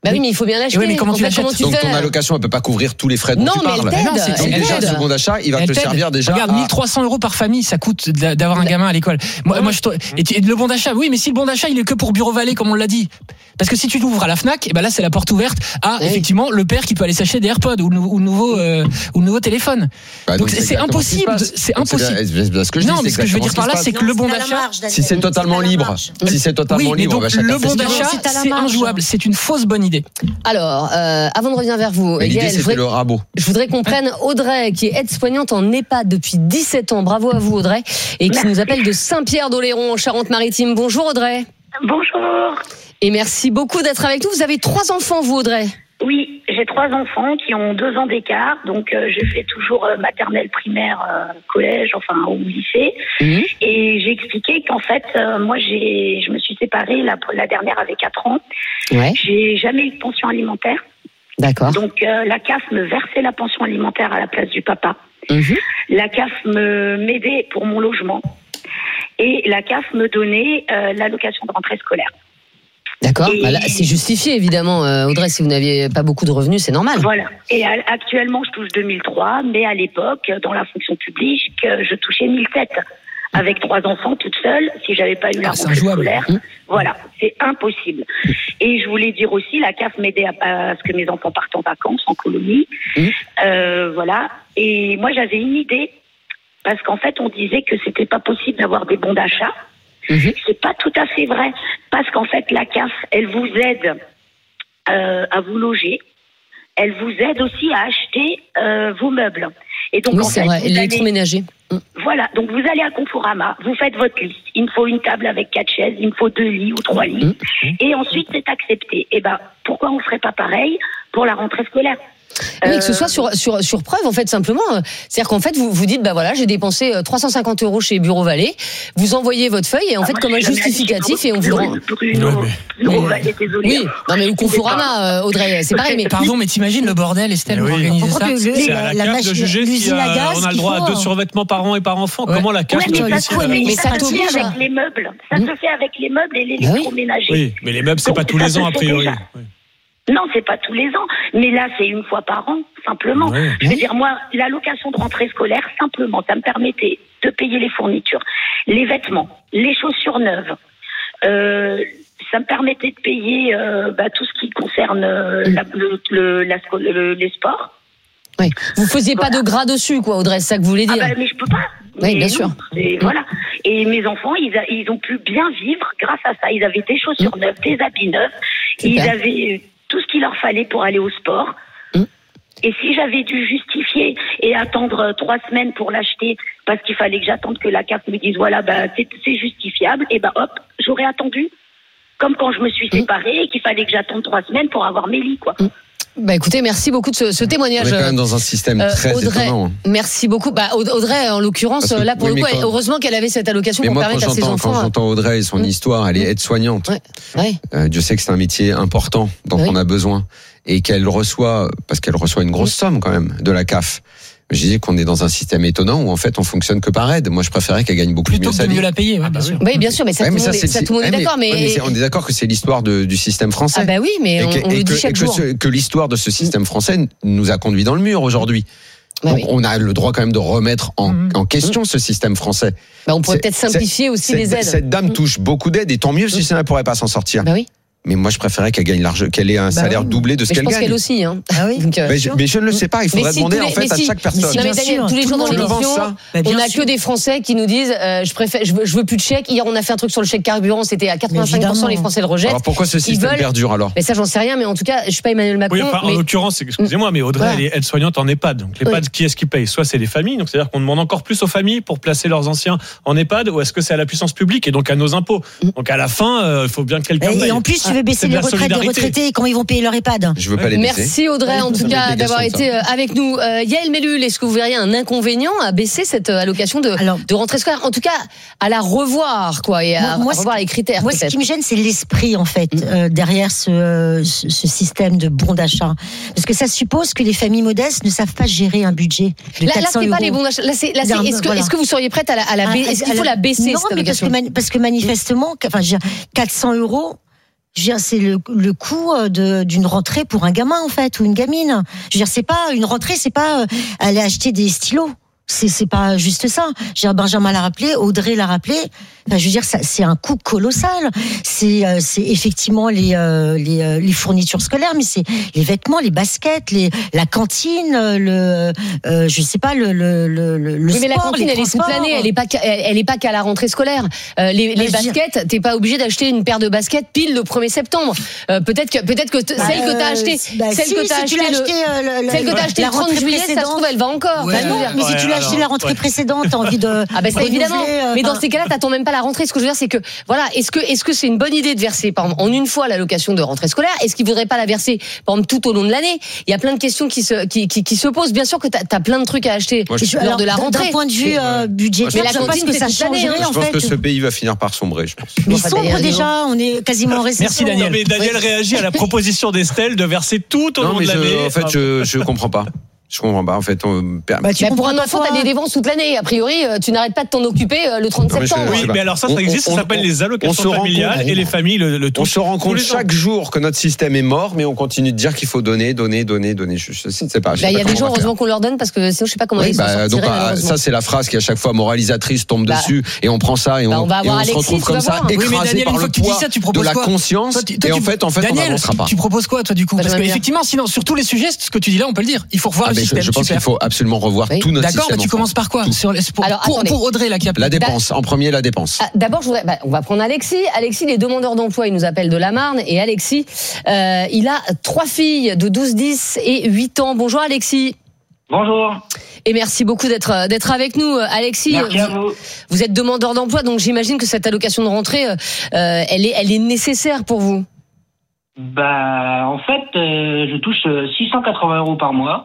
Bah oui, mais il faut bien l'acheter. Oui, mais comment en tu fait, l'achètes comment tu Donc fais ton allocation, elle peut pas couvrir tous les frais dont non, tu mais parles. elle t'aide. Non, c'est- Donc elle déjà, t'aide. ce bon d'achat, il va Elle te t'aide. servir déjà. Regarde, à- mille trois cents euros par famille, ça coûte d'avoir un gamin à l'école. Moi, moi, je te- et tu- le bon d'achat, oui, mais si le bon d'achat, il est que pour Bureau Vallée, comme on l'a dit. Parce que si tu l'ouvres à la Fnac, et ben là, c'est la porte ouverte à, Oui. effectivement, le père qui peut aller s'acheter des AirPods ou le, ou le nouveau, euh, ou le nouveau téléphone. Bah, donc, donc, c'est exactement ce qui se impossible. passe. de- C'est Donc, c'est impossible. bien- c'est bien ce que je dis, non, c'est mais ce que je veux exactement dire par ce là, qui se c'est passe. que le Non, bon c'est à la d'achat. marge, Daniel. Si c'est totalement à la libre, marge. si c'est totalement Oui, mais libre, donc bah, chacun le fait bon ce qu'il veut. d'achat, C'est à la c'est marge. injouable. C'est une fausse bonne idée. Alors, euh, avant de revenir vers vous, Mais l'idée, Yael, je c'était voudrais, le rabot. je voudrais qu'on prenne Audrey, qui est aide-soignante en EHPAD depuis dix-sept ans. Bravo à vous, Audrey. Et qui nous appelle de Saint-Pierre-d'Oléron, en Charente-Maritime. Bonjour, Audrey. Bonjour. Et merci beaucoup d'être avec nous. Vous avez trois enfants, vous, Audrey. Oui, j'ai trois enfants qui ont deux ans d'écart, donc euh, je fais toujours euh, maternelle, primaire, euh, collège, enfin au lycée. Mmh. Et j'ai expliqué qu'en fait, euh, moi, j'ai, je me suis séparée, la, la dernière avait quatre ans. Ouais. J'ai jamais eu de pension alimentaire. D'accord. Donc euh, la C A F me versait la pension alimentaire à la place du papa. Mmh. La C A F me m'aidait pour mon logement. Et la C A F me donnait euh, l'allocation de rentrée scolaire. D'accord. Et- Bah là, c'est justifié, évidemment, euh, Audrey. Si vous n'aviez pas beaucoup de revenus, c'est normal. Voilà. Et à- actuellement, je touche deux mille trois, mais à l'époque, dans la fonction publique, je touchais mille sept. Avec trois enfants toute seule, si j'avais pas eu la Ah, c'est rentrée injouable. scolaire, Mmh. voilà, c'est impossible. Et je voulais dire aussi, la C A F m'aidait à, à ce que mes enfants partent en vacances, en colonie, Mmh. euh, voilà. Et moi, j'avais une idée, parce qu'en fait, on disait que c'était pas possible d'avoir des bons d'achat. Mmh. C'est pas tout à fait vrai, parce qu'en fait, la C A F, elle vous aide euh, à vous loger. Elle vous aide aussi à acheter euh, vos meubles. Et donc, Oui, en c'est fait, vrai. vous allez- L'électroménager. voilà, donc vous allez à Conforama, vous faites votre liste. Il me faut une table avec quatre chaises, il me faut deux lits ou trois lits. Et ensuite, c'est accepté. Et ben, pourquoi on ne ferait pas pareil pour la rentrée scolaire? Oui, que ce Euh, soit sur, sur, sur preuve, en fait, simplement. euh, C'est-à-dire qu'en fait, vous vous dites, bah voilà, j'ai dépensé euh, trois cent cinquante euros chez Bureau Vallée. Vous envoyez votre feuille et en Ah, fait, moi, comme un je suis jamais justificatif allée et on vous le rend. Bruno, Ouais, Bureau Vallée, désolé. Oui, non mais ou Conforama, euh, Audrey, c'est pareil. Mais Pardon, mais t'imagines le bordel, Estelle, Mais pour oui. organiser On ça comprend que le- C'est la- à la, la C A F de machine- juger si l'usine à euh, gaz on a le qu'il droit faut, à deux hein. survêtements par an et par enfant. Ouais. Comment la C A F Ouais, peut mais ça, décider se- là mais Mais ça ça se fait t'oblige à- avec les meubles. Ça Mmh. se fait avec les meubles et oui. l'électroménager. Oui, mais les meubles, c'est Donc, pas tous ça les se ans, a fait priori. déjà. Oui. Non, c'est pas tous les ans, mais là c'est une fois par an, simplement. Ouais. Je veux dire, moi, l'allocation de rentrée scolaire, simplement, ça me permettait de payer les fournitures, les vêtements, les chaussures neuves. Euh, ça me permettait de payer euh, bah, tout ce qui concerne euh, la, le, le, la sco- le- les sports. Oui. Vous faisiez pas de gras dessus, quoi, Audrey, c'est ça que vous voulez Ah dire. bah, mais je peux pas. Oui, Mais bien non, sûr. et voilà. Et mes enfants, ils, a- ils ont pu bien vivre grâce à ça. Ils avaient des chaussures neuves, des habits neufs. Ils Super. avaient euh, tout ce qu'il leur fallait pour aller au sport. Et si j'avais dû justifier et attendre euh, trois semaines pour l'acheter parce qu'il fallait que j'attende que la C A F me dise voilà, bah, c'est, c'est justifiable, et ben hop, j'aurais attendu. Comme quand je me suis séparée et qu'il fallait que j'attende trois semaines pour avoir mes lits, quoi. Bah écoutez, merci beaucoup de ce, ce témoignage. On est quand même dans un système Euh, très Audrey, étonnant. hein. merci beaucoup. Bah, Aud- Audrey, en l'occurrence, Parce que- là pour oui, le coup, mais quand- heureusement qu'elle avait cette allocation Mais pour moi, quand permettre à ses j'entends, enfants. quand j'entends Audrey et son histoire, elle est aide-soignante. Ouais. Euh, Dieu sait que c'est un métier important dont Oui. on a besoin. Et qu'elle reçoit, parce qu'elle reçoit une grosse somme quand même de la C A F. Je disais qu'on est dans un système étonnant où en fait on fonctionne que par aide. Moi je préférais qu'elle gagne beaucoup Plutôt mieux que sa de vie. mieux la payer, ouais, bien sûr. Oui, bien sûr, mais ça, Ouais, tout, mais le monde ça, est- ça, c'est- tout le monde est ouais, mais- d'accord. Mais, ouais, mais c'est- on est d'accord que c'est l'histoire de- du système français. Ah bah oui, mais Et on, que, on et le que- dit chaque et que jour. ce- que l'histoire de ce système français nous a conduit dans le mur aujourd'hui. Bah Donc oui. on a le droit quand même de remettre en, en question ce système français. Bah, on pourrait C'est- peut-être simplifier c'est- aussi cette- les aides. Cette dame touche beaucoup d'aides et tant mieux si ça ne pourrait pas s'en sortir. Bah oui. Mais moi je préférais qu'elle gagne large, qu'elle ait un Bah salaire oui. doublé de ce Mais je qu'elle pense gagne. qu'elle aussi. Hein. Ah oui. Donc, euh, Mais je, mais je ne le sais pas, il Mais faudrait si, demander tous en les- fait mais à si. chaque Mais personne. si, non, mais Bien Daniel, sûr, tous les tout jours le dans monde pense l'émission, ça. Bah, bien on a sûr. que des Français qui nous disent euh, je préfère, je veux, je veux plus de chèque. Hier, on a fait un truc sur le chèque carburant, c'était à quatre-vingt-cinq pour cent évidemment. les Français le rejettent. Alors pourquoi ce Ils système veulent- perdure alors? Mais ça, j'en sais rien. Mais en tout cas, je suis pas Emmanuel Macron. Oui, enfin, en mais... l'occurrence, excusez-moi, mais Audrey, Voilà. elle est aide-soignante en EHPAD. Donc, l'EHPAD, Oui. qui est-ce qui paye? Soit c'est les familles, donc c'est-à-dire qu'on demande encore plus aux familles pour placer leurs anciens en EHPAD, ou est-ce que c'est à la puissance publique et donc à nos impôts? Donc, à la fin, euh, il faut bien que quelqu'un Et, paye. et en plus, tu veux C'est baisser de les la retraites des solidarité. retraités et comment ils vont payer leur EHPAD? Je veux pas les baisser. Merci Audrey, en tout Ça me cas, fait d'avoir dégager été ça. euh, avec nous. Euh, Yael Mellul, est-ce que vous verriez un inconvénient à baisser cette euh, allocation de, Alors- de rentrée scolaire? En tout cas, à la revoir, quoi, et à, Moi, moi, à revoir ce- les critères. Moi, ce peut-être. qui me gêne, c'est l'esprit, en fait, euh, derrière ce, ce, ce système de bon d'achat. Parce que ça suppose que les familles modestes ne savent pas gérer un budget de Là, là quatre cents c'est euros. pas les bons achats. Là, c'est, là, c'est- Non, est-ce que, voilà. est-ce que vous seriez prête à la, à la Ah, baisser? Est-ce qu'il à faut la baisser, Non, cette mais parce allocation? que, mani- parce que manifestement, enfin, je veux dire, quatre cents euros, Je veux dire, c'est le, le coût de, d'une rentrée pour un gamin, en fait, ou une gamine. Je veux dire, c'est pas une rentrée, c'est pas aller acheter des stylos. C'est, c'est pas juste ça. Je veux dire, Benjamin l'a rappelé, Audrey l'a rappelé. Enfin, je veux dire, ça, c'est un coût colossal. C'est, euh, c'est effectivement les, euh, les, euh, les fournitures scolaires, mais c'est les vêtements, les baskets, les, la cantine, le, euh, je sais pas, le, le, le, le oui, sport, mais la cantine, les elle est toute l'année. Elle est pas, elle, elle est pas qu'à la rentrée scolaire. Euh, les, les baskets, t'es pas obligé d'acheter une paire de baskets pile le premier septembre. Euh, peut-être que, peut-être que t- bah, celle que t'as acheté, bah, celle si, que t'as si acheté, tu le, acheté euh, le, celle que t'as acheté le trente juillet, ça se trouve, elle va encore. Ouais, bah non, mais si tu l'as acheté la rentrée précédente, t'as envie de. Ah, ben, ça, évidemment. Euh, mais dans ces cas-là, t'attends même pas la rentrée. Ce que je veux dire, c'est que, voilà, est-ce que, est-ce que c'est une bonne idée de verser, par exemple, en une fois l'allocation de rentrée scolaire? Est-ce qu'il faudrait pas la verser, par exemple, tout au long de l'année? Il y a plein de questions qui se, qui, qui, qui se posent. Bien sûr que t'as, t'as plein de trucs à acheter Moi, je, lors alors, de la rentrée. D'un point de vue euh, budgétaire, mais la cantine, que ça changerait, je en pense fait. que ce pays va finir par sombrer, je pense. Mais sombre déjà, on est quasiment en récession. Merci Daniel. Mais Daniel réagit à la proposition d'Estelle de verser tout au non, long mais de l'année. Je, en fait, je, je comprends pas. Je comprends pas. En fait, on... bah, tu bah, pour un enfant, t'as des dépenses toute l'année. A priori, tu n'arrêtes pas de t'en occuper le trente septembre. Oui, mais alors ça, ça existe. On, ça s'appelle on, les allocations familiales compte, et les familles le, le On se rend compte chaque ans. jour que notre système est mort, mais on continue de dire qu'il faut donner, donner, donner, donner. Je, je, je ne sais pas. Il bah, y a des gens, heureusement qu'on leur donne parce que sinon, je sais pas comment oui, ils bah, s'en donc, bah, ça, c'est la phrase qui à chaque fois moralisatrice tombe bah, dessus et on prend ça et on, bah, on, va et on Alexis, se retrouve comme ça écrasé par le poids de la conscience. Et en fait, en fait, on n'avancera pas. Tu proposes quoi, toi, du coup? Parce qu'effectivement, sinon, sur tous les sujets, ce que tu dis là, on peut le dire. Il faut revoir le système. Je pense qu'il faut absolument revoir tout notre système. D'accord, mais tu commences par quoi sur les, pour, Alors, pour, pour Audrey là qui a la dépense. En premier, la dépense. Ah, d'abord, je voudrais, bah, on va prendre Alexis. Alexis, les demandeurs d'emploi, il nous appelle de la Marne. Et Alexis, euh, il a trois filles de douze, dix et huit ans. Bonjour Alexis. Bonjour. Et merci beaucoup d'être d'être avec nous, Alexis. Merci à vous. Vous êtes demandeur d'emploi, donc j'imagine que cette allocation de rentrée, euh, elle est elle est nécessaire pour vous. Bah, en fait, euh, je touche six cent quatre-vingts euros par mois.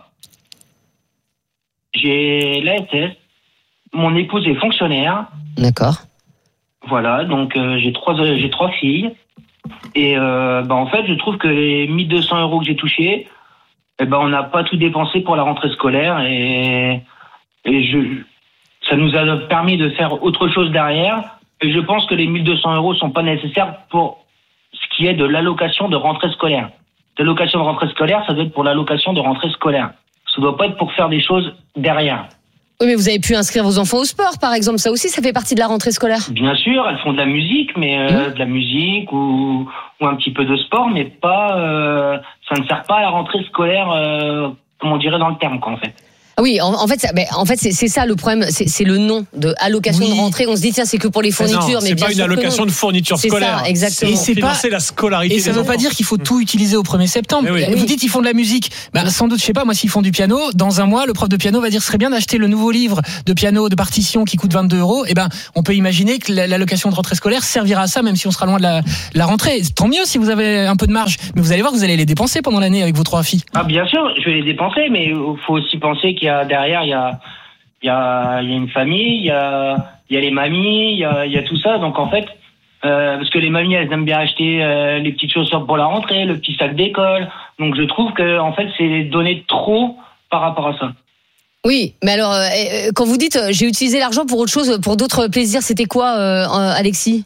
J'ai l'A S S. Mon épouse est fonctionnaire. D'accord. Voilà, donc euh, j'ai trois euh, j'ai trois filles. Et euh, bah, en fait, je trouve que les mille deux cents euros que j'ai touchés, eh ben, on n'a pas tout dépensé pour la rentrée scolaire. Et, et je, ça nous a permis de faire autre chose derrière. Et je pense que les mille deux cents euros ne sont pas nécessaires pour ce qui est de l'allocation de rentrée scolaire. L'allocation de rentrée scolaire, ça doit être pour l'allocation de rentrée scolaire. Ça ne doit pas être pour faire des choses derrière. Oui, mais vous avez pu inscrire vos enfants au sport, par exemple. Ça aussi, ça fait partie de la rentrée scolaire. Bien sûr, elles font de la musique, mais euh, mmh. de la musique ou, ou un petit peu de sport, mais pas. Euh, ça ne sert pas à la rentrée scolaire, euh, comme on dirait dans le terme, quoi, en fait. Oui, en, en fait, ça, mais en fait, c'est, c'est ça le problème, c'est, c'est le nom de allocation oui. de rentrée. On se dit tiens, c'est que pour les fournitures, mais, non, mais bien pas sûr une allocation de fournitures scolaires. C'est ça, exactement. Et c'est financer pas la scolarité. Et ça ne veut pas dire qu'il faut tout utiliser au premier septembre. Oui. Vous dites ils font de la musique, bah, sans doute, je sais pas, moi s'ils font du piano, dans un mois, le prof de piano va dire ce serait bien d'acheter le nouveau livre de piano de partition qui coûte vingt-deux euros. Et ben, on peut imaginer que l'allocation de rentrée scolaire servira à ça, même si on sera loin de la, la rentrée. Tant mieux si vous avez un peu de marge, mais vous allez voir que vous allez les dépenser pendant l'année avec vos trois filles. Ah bien sûr, je vais les dépenser, mais il faut aussi penser qu'il y a derrière, il y a Il y a, il y a une famille, il y a, il y a les mamies, il y a, il y a tout ça. Donc en fait, euh, parce que les mamies, elles aiment bien acheter euh, les petites chaussures pour la rentrée, le petit sac d'école. Donc je trouve que en fait, c'est donner trop par rapport à ça. Oui, mais alors euh, quand vous dites euh, j'ai utilisé l'argent pour autre chose, pour d'autres plaisirs, c'était quoi, euh, Alexis?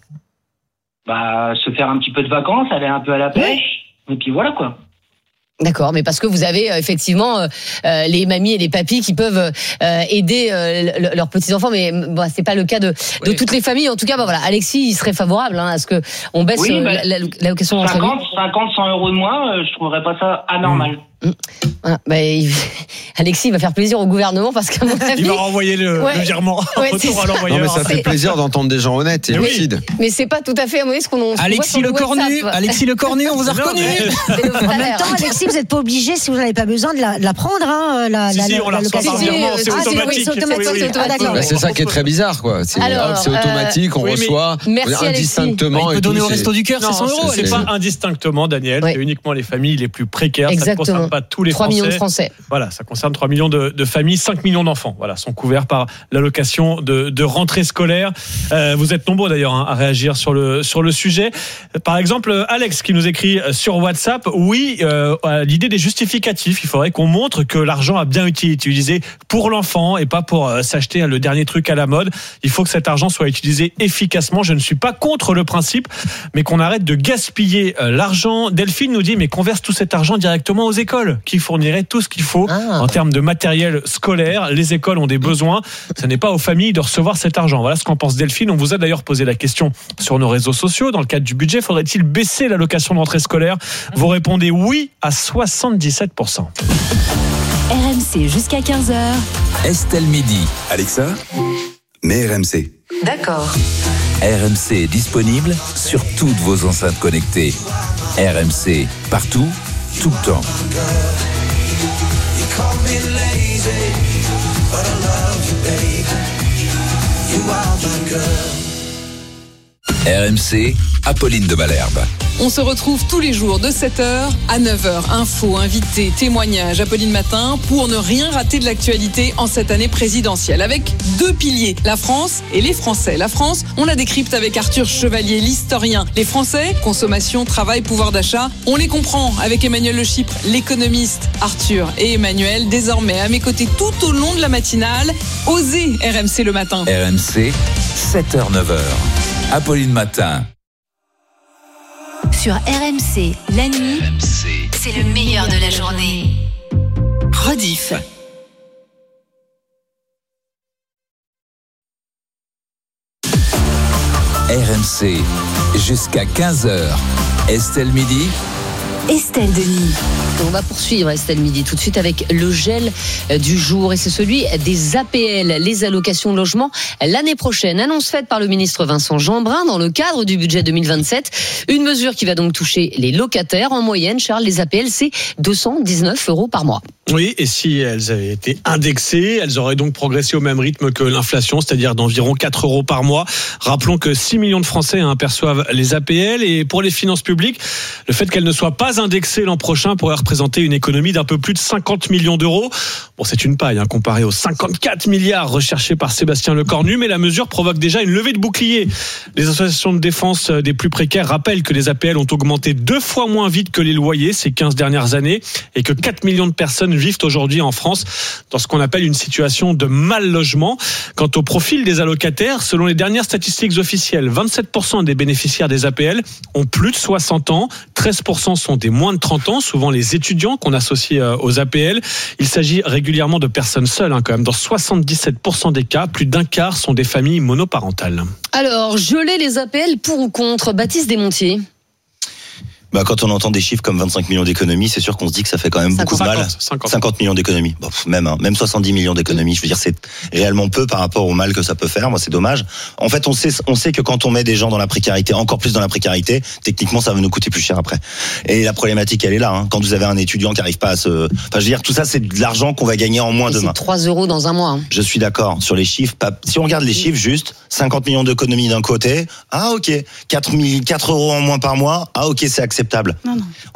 Bah, se faire un petit peu de vacances, aller un peu à la pêche, ouais. Et puis voilà quoi. D'accord, mais parce que vous avez euh, effectivement euh, euh, les mamies et les papis qui peuvent euh, aider euh, le, leurs petits enfants, mais bon, c'est pas le cas de, de oui. toutes les familles. En tout cas, bah, voilà, Alexis, il serait favorable hein, à ce que on baisse oui, bah, euh, la, la, la question de cinquante, cinquante, cent euros de moins, euh, je trouverais pas ça anormal. Mmh. Voilà, bah, il... Alexis il va faire plaisir au gouvernement parce qu'à mon avis, il va renvoyer le, ouais. le virement ouais, retour à l'envoyeur. Non mais ça fait plaisir d'entendre des gens honnêtes et lucides. Oui, mais c'est pas tout à fait à mon avis ce qu'on on Alexis le le Cornu, Alexis le Cornu, on vous a reconnu. En même temps, Alexis, vous n'êtes pas obligé si vous n'avez pas besoin de la, de la prendre, hein, la, si, la, si, la, on la reçoit par virement, c'est ah, automatique. C'est automatique, oui, oui, oui. Ah, d'accord. Bah, c'est ça qui est très bizarre, quoi. C'est, Alors, c'est automatique, on oui, reçoit merci indistinctement. Bah, il peut donner au resto du cœur, c'est cent euros. C'est pas indistinctement, Daniel. C'est uniquement les familles les plus précaires. Exactement. pas tous les trois Français. millions de Français. Voilà, ça concerne trois millions de, de familles, cinq millions d'enfants. Voilà, sont couverts par l'allocation de, de rentrée scolaire. Euh, vous êtes nombreux d'ailleurs hein, à réagir sur le sur le sujet. Par exemple, Alex qui nous écrit sur WhatsApp, oui, euh, à l'idée des justificatifs, il faudrait qu'on montre que l'argent a bien été utilisé pour l'enfant et pas pour euh, s'acheter le dernier truc à la mode. Il faut que cet argent soit utilisé efficacement. Je ne suis pas contre le principe, mais qu'on arrête de gaspiller euh, l'argent. Delphine nous dit, mais qu'on verse tout cet argent directement aux écoles, qui fourniraient tout ce qu'il faut ah. en termes de matériel scolaire. Les écoles ont des besoins. Ce n'est pas aux familles de recevoir cet argent. Voilà ce qu'en pense Delphine. On vous a d'ailleurs posé la question sur nos réseaux sociaux. Dans le cadre du budget, faudrait-il baisser l'allocation de rentrée scolaire ? Vous répondez oui à soixante-dix-sept pour cent. R M C jusqu'à quinze heures. Estelle Midi. Alexa, mets R M C. D'accord. R M C est disponible sur toutes vos enceintes connectées. R M C, partout, tout le temps. R M C, Apolline de Malherbe. On se retrouve tous les jours de sept heures à neuf heures. Infos, invités, témoignages, Apolline Matin, pour ne rien rater de l'actualité en cette année présidentielle. Avec deux piliers, la France et les Français. La France, on la décrypte avec Arthur Chevalier, l'historien. Les Français, consommation, travail, pouvoir d'achat, on les comprend avec Emmanuel Le Chypre, l'économiste. Arthur et Emmanuel, désormais à mes côtés tout au long de la matinale. Osez R M C le matin. R M C, sept heures neuf heures. Apolline Matin. Sur R M C, la nuit, R M C. C'est le meilleur de la journée. Rediff. R M C, jusqu'à quinze heures. Estelle Midi. Estelle Denis. On va poursuivre Estelle Midi tout de suite avec le gel du jour et c'est celui des A P L, les allocations de logement l'année prochaine. Annonce faite par le ministre Vincent Jeanbrun dans le cadre du budget deux mille vingt-sept. Une mesure qui va donc toucher les locataires. En moyenne, Charles, les A P L, c'est deux cent dix-neuf euros par mois. Oui, et si elles avaient été indexées, elles auraient donc progressé au même rythme que l'inflation, c'est-à-dire d'environ quatre euros par mois. Rappelons que six millions de Français hein, perçoivent les A P L et pour les finances publiques, le fait qu'elles ne soient pas indexées l'an prochain pourrait représenter une économie d'un peu plus de cinquante millions d'euros. Bon, c'est une paille hein, comparé aux cinquante-quatre milliards recherchés par Sébastien Lecornu, mais la mesure provoque déjà une levée de bouclier. Les associations de défense des plus précaires rappellent que les A P L ont augmenté deux fois moins vite que les loyers ces quinze dernières années et que quatre millions de personnes vivent aujourd'hui en France dans ce qu'on appelle une situation de mal logement. Quant au profil des allocataires, selon les dernières statistiques officielles, vingt-sept pour cent des bénéficiaires des A P L ont plus de soixante ans, treize pour cent sont des moins de trente ans, souvent les étudiants qu'on associe aux A P L. Il s'agit régulièrement de personnes seules, hein, quand même. Dans soixante-dix-sept pour cent des cas, plus d'un quart sont des familles monoparentales. Alors, geler les A P L pour ou contre, Baptiste Desmontiers? Bah, quand on entend des chiffres comme vingt-cinq millions d'économies, c'est sûr qu'on se dit que ça fait quand même beaucoup de mal. cinquante millions d'économies. Bon, même, hein, même soixante-dix millions d'économies. Je veux dire, c'est réellement peu par rapport au mal que ça peut faire. Moi, c'est dommage. En fait, on sait, on sait que quand on met des gens dans la précarité, encore plus dans la précarité, techniquement, ça va nous coûter plus cher après. Et la problématique, elle est là, hein. Quand vous avez un étudiant qui arrive pas à se, enfin, je veux dire, tout ça, c'est de l'argent qu'on va gagner en moins et demain. C'est trois euros dans un mois, hein. Je suis d'accord sur les chiffres. Si on regarde les chiffres, juste, cinquante millions d'économies d'un côté. Ah, ok. quatre euros en moins par mois. Ah, ok, c'est acceptable. Non, non.